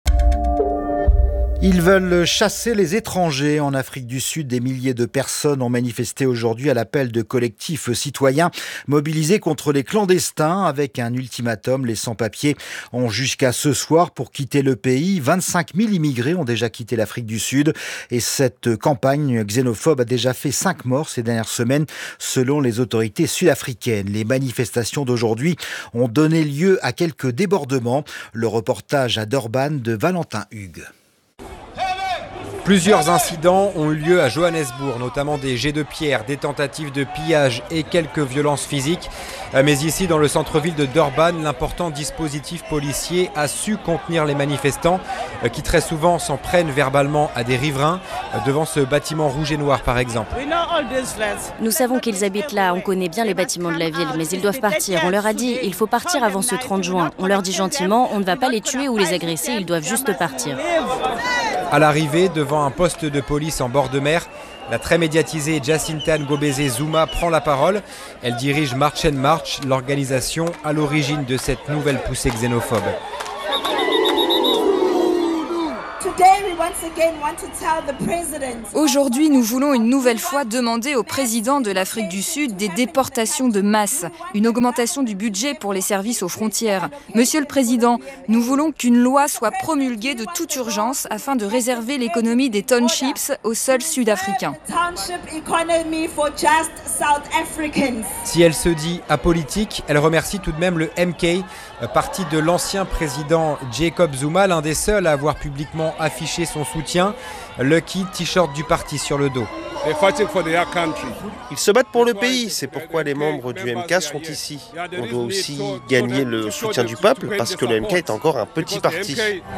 Speaker 12: Ils veulent chasser les étrangers. En Afrique du Sud, des milliers de personnes ont manifesté aujourd'hui à l'appel de collectifs citoyens mobilisés contre les clandestins avec un ultimatum. Les sans-papiers ont jusqu'à ce soir pour quitter le pays. vingt-cinq mille immigrés ont déjà quitté l'Afrique du Sud et cette campagne xénophobe a déjà fait cinq morts ces dernières semaines selon les autorités sud-africaines. Les manifestations d'aujourd'hui ont donné lieu à quelques débordements. Le reportage à Durban de Valentin Hugues.
Speaker 4: Plusieurs incidents ont eu lieu à Johannesburg, notamment des jets de pierre, des tentatives de pillage et quelques violences physiques. Mais ici, dans le centre-ville de Durban, l'important dispositif policier a su contenir les manifestants qui très souvent s'en prennent verbalement à des riverains, devant ce bâtiment rouge et noir par exemple.
Speaker 5: Nous savons qu'ils habitent là, on connaît bien les bâtiments de la ville, mais ils doivent partir. On leur a dit, il faut partir avant ce trente juin. On leur dit gentiment, on ne va pas les tuer ou les agresser, ils doivent juste partir.
Speaker 4: À l'arrivée, devant un poste de police en bord de mer, la très médiatisée Jacinta Ngobese Zuma prend la parole. Elle dirige March and March, l'organisation à l'origine de cette nouvelle poussée xénophobe.
Speaker 6: Aujourd'hui, nous voulons une nouvelle fois demander au président de l'Afrique du Sud des déportations de masse, une augmentation du budget pour les services aux frontières. Monsieur le Président, nous voulons qu'une loi soit promulguée de toute urgence afin de réserver l'économie des townships aux seuls Sud-Africains.
Speaker 4: Si elle se dit apolitique, elle remercie tout de même le M K, parti de l'ancien président Jacob Zuma, l'un des seuls à avoir publiquement affiché son soutien, Lucky, t-shirt du parti sur le dos.
Speaker 7: Ils se battent pour le pays, c'est pourquoi les membres du M K sont ici. On doit aussi gagner le soutien du peuple parce que le M K est encore un petit parti.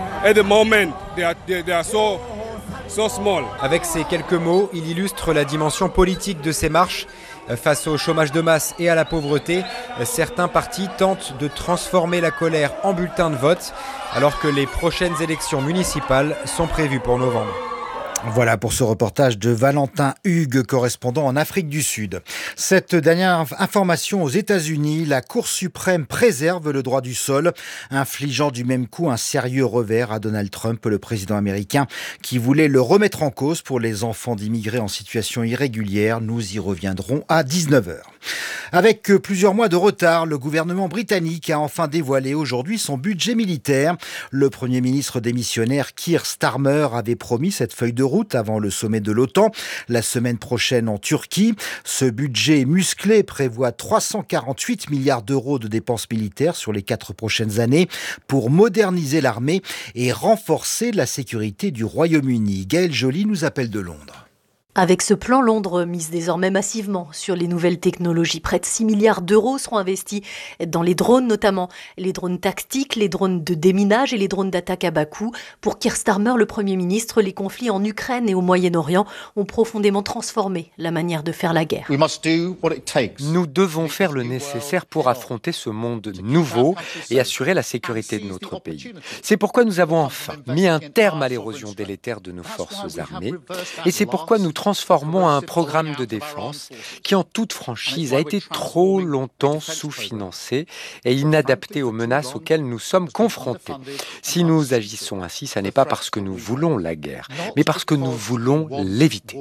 Speaker 4: Avec ces quelques mots, il illustre la dimension politique de ces marches. Face au chômage de masse et à la pauvreté, certains partis tentent de transformer la colère en bulletin de vote, alors que les prochaines élections municipales sont prévues pour novembre.
Speaker 12: Voilà pour ce reportage de Valentin Hugues, correspondant en Afrique du Sud. Cette dernière information aux États-Unis, la Cour suprême préserve le droit du sol, infligeant du même coup un sérieux revers à Donald Trump, le président américain, qui voulait le remettre en cause pour les enfants d'immigrés en situation irrégulière. Nous y reviendrons à dix-neuf heures. Avec plusieurs mois de retard, le gouvernement britannique a enfin dévoilé aujourd'hui son budget militaire. Le Premier ministre démissionnaire Keir Starmer avait promis cette feuille de route avant le sommet de l'OTAN la semaine prochaine en Turquie. Ce budget musclé prévoit trois cent quarante-huit milliards d'euros de dépenses militaires sur les quatre prochaines années pour moderniser l'armée et renforcer la sécurité du Royaume-Uni. Gaëlle Joly nous appelle de Londres.
Speaker 8: Avec ce plan, Londres mise désormais massivement sur les nouvelles technologies. Près de six milliards d'euros seront investis dans les drones, notamment les drones tactiques, les drones de déminage et les drones d'attaque à bas coût. Pour Keir Starmer, le Premier ministre, les conflits en Ukraine et au Moyen-Orient ont profondément transformé la manière de faire la guerre.
Speaker 28: Nous devons faire le nécessaire pour affronter ce monde nouveau et assurer la sécurité de notre pays. C'est pourquoi nous avons enfin mis un terme à l'érosion délétère de nos forces armées et c'est pourquoi nous transformons un programme de défense qui, en toute franchise, a été trop longtemps sous-financé et inadapté aux menaces auxquelles nous sommes confrontés. Si nous agissons ainsi, ce n'est pas parce que nous voulons la guerre, mais parce que nous voulons l'éviter.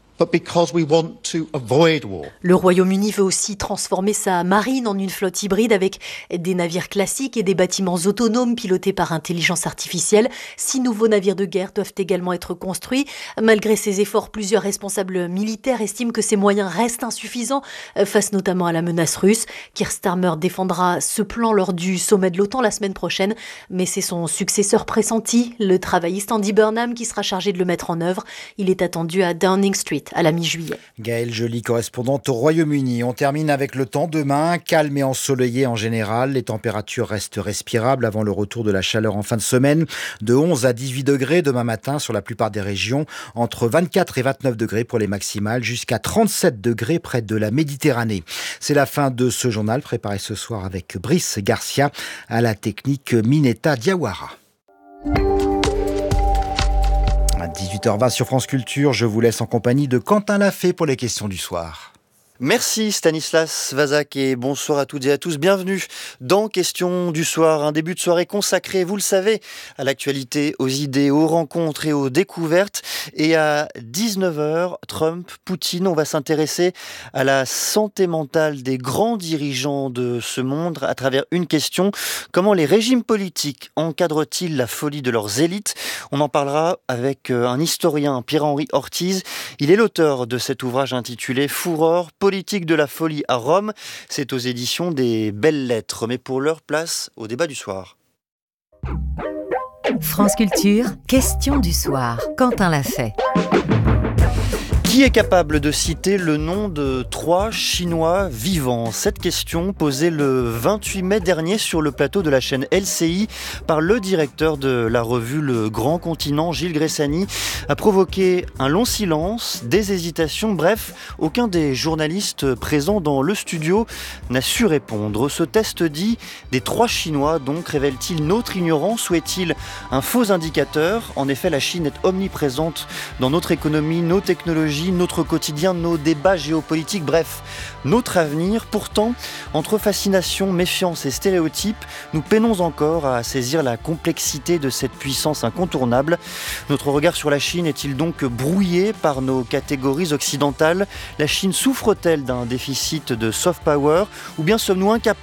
Speaker 8: Le Royaume-Uni veut aussi transformer sa marine en une flotte hybride avec des navires classiques et des bâtiments autonomes pilotés par intelligence artificielle. Six nouveaux navires de guerre doivent également être construits. Malgré ces efforts, plusieurs responsables militaires estiment que ces moyens restent insuffisants face notamment à la menace russe. Keir Starmer défendra ce plan lors du sommet de l'OTAN la semaine prochaine, mais c'est son successeur pressenti, le travailliste Andy Burnham, qui sera chargé de le mettre en œuvre. Il est attendu à Downing Street. sept à la mi-juillet.
Speaker 12: Gaëlle Joly, correspondante au Royaume-Uni. On termine avec le temps demain, calme et ensoleillé en général. Les températures restent respirables avant le retour de la chaleur en fin de semaine. De onze à dix-huit degrés demain matin sur la plupart des régions. Entre vingt-quatre et vingt-neuf degrés pour les maximales, jusqu'à trente-sept degrés près de la Méditerranée. C'est la fin de ce journal préparé ce soir avec Brice Garcia à la technique Mineta Diawara. À dix-huit heures vingt sur France Culture, je vous laisse en compagnie de Quentin Lafay pour les questions du soir.
Speaker 2: Merci Stanislas Vazak et bonsoir à toutes et à tous. Bienvenue dans Questions du soir, un début de soirée consacré, vous le savez, à l'actualité, aux idées, aux rencontres et aux découvertes. Et à dix-neuf heures, Trump, Poutine, on va s'intéresser à la santé mentale des grands dirigeants de ce monde à travers une question. Comment les régimes politiques encadrent-ils la folie de leurs élites ? On en parlera avec un historien, Pierre-Henri Ortiz. Il est l'auteur de cet ouvrage intitulé « Fureur, politique de la folie à Rome ». C'est aux éditions des Belles Lettres. Mais pour leur place au débat du soir.
Speaker 9: France Culture, question du soir. Quentin Lafay.
Speaker 2: Qui est capable de citer le nom de trois Chinois vivants ? Cette question, posée le vingt-huit mai dernier sur le plateau de la chaîne L C I par le directeur de la revue Le Grand Continent, Gilles Gressani, a provoqué un long silence, des hésitations. Bref, aucun des journalistes présents dans le studio n'a su répondre. Ce test dit des trois Chinois, donc, révèle-t-il notre ignorance ou est-il un faux indicateur ? En effet, la Chine est omniprésente dans notre économie, nos technologies, notre quotidien, nos débats géopolitiques, bref, notre avenir. Pourtant, entre fascination, méfiance et stéréotypes, nous peinons encore à saisir la complexité de cette puissance incontournable. Notre regard sur la Chine est-il donc brouillé par nos catégories occidentales ? La Chine souffre-t-elle d'un déficit de soft power ? Ou bien sommes-nous incapables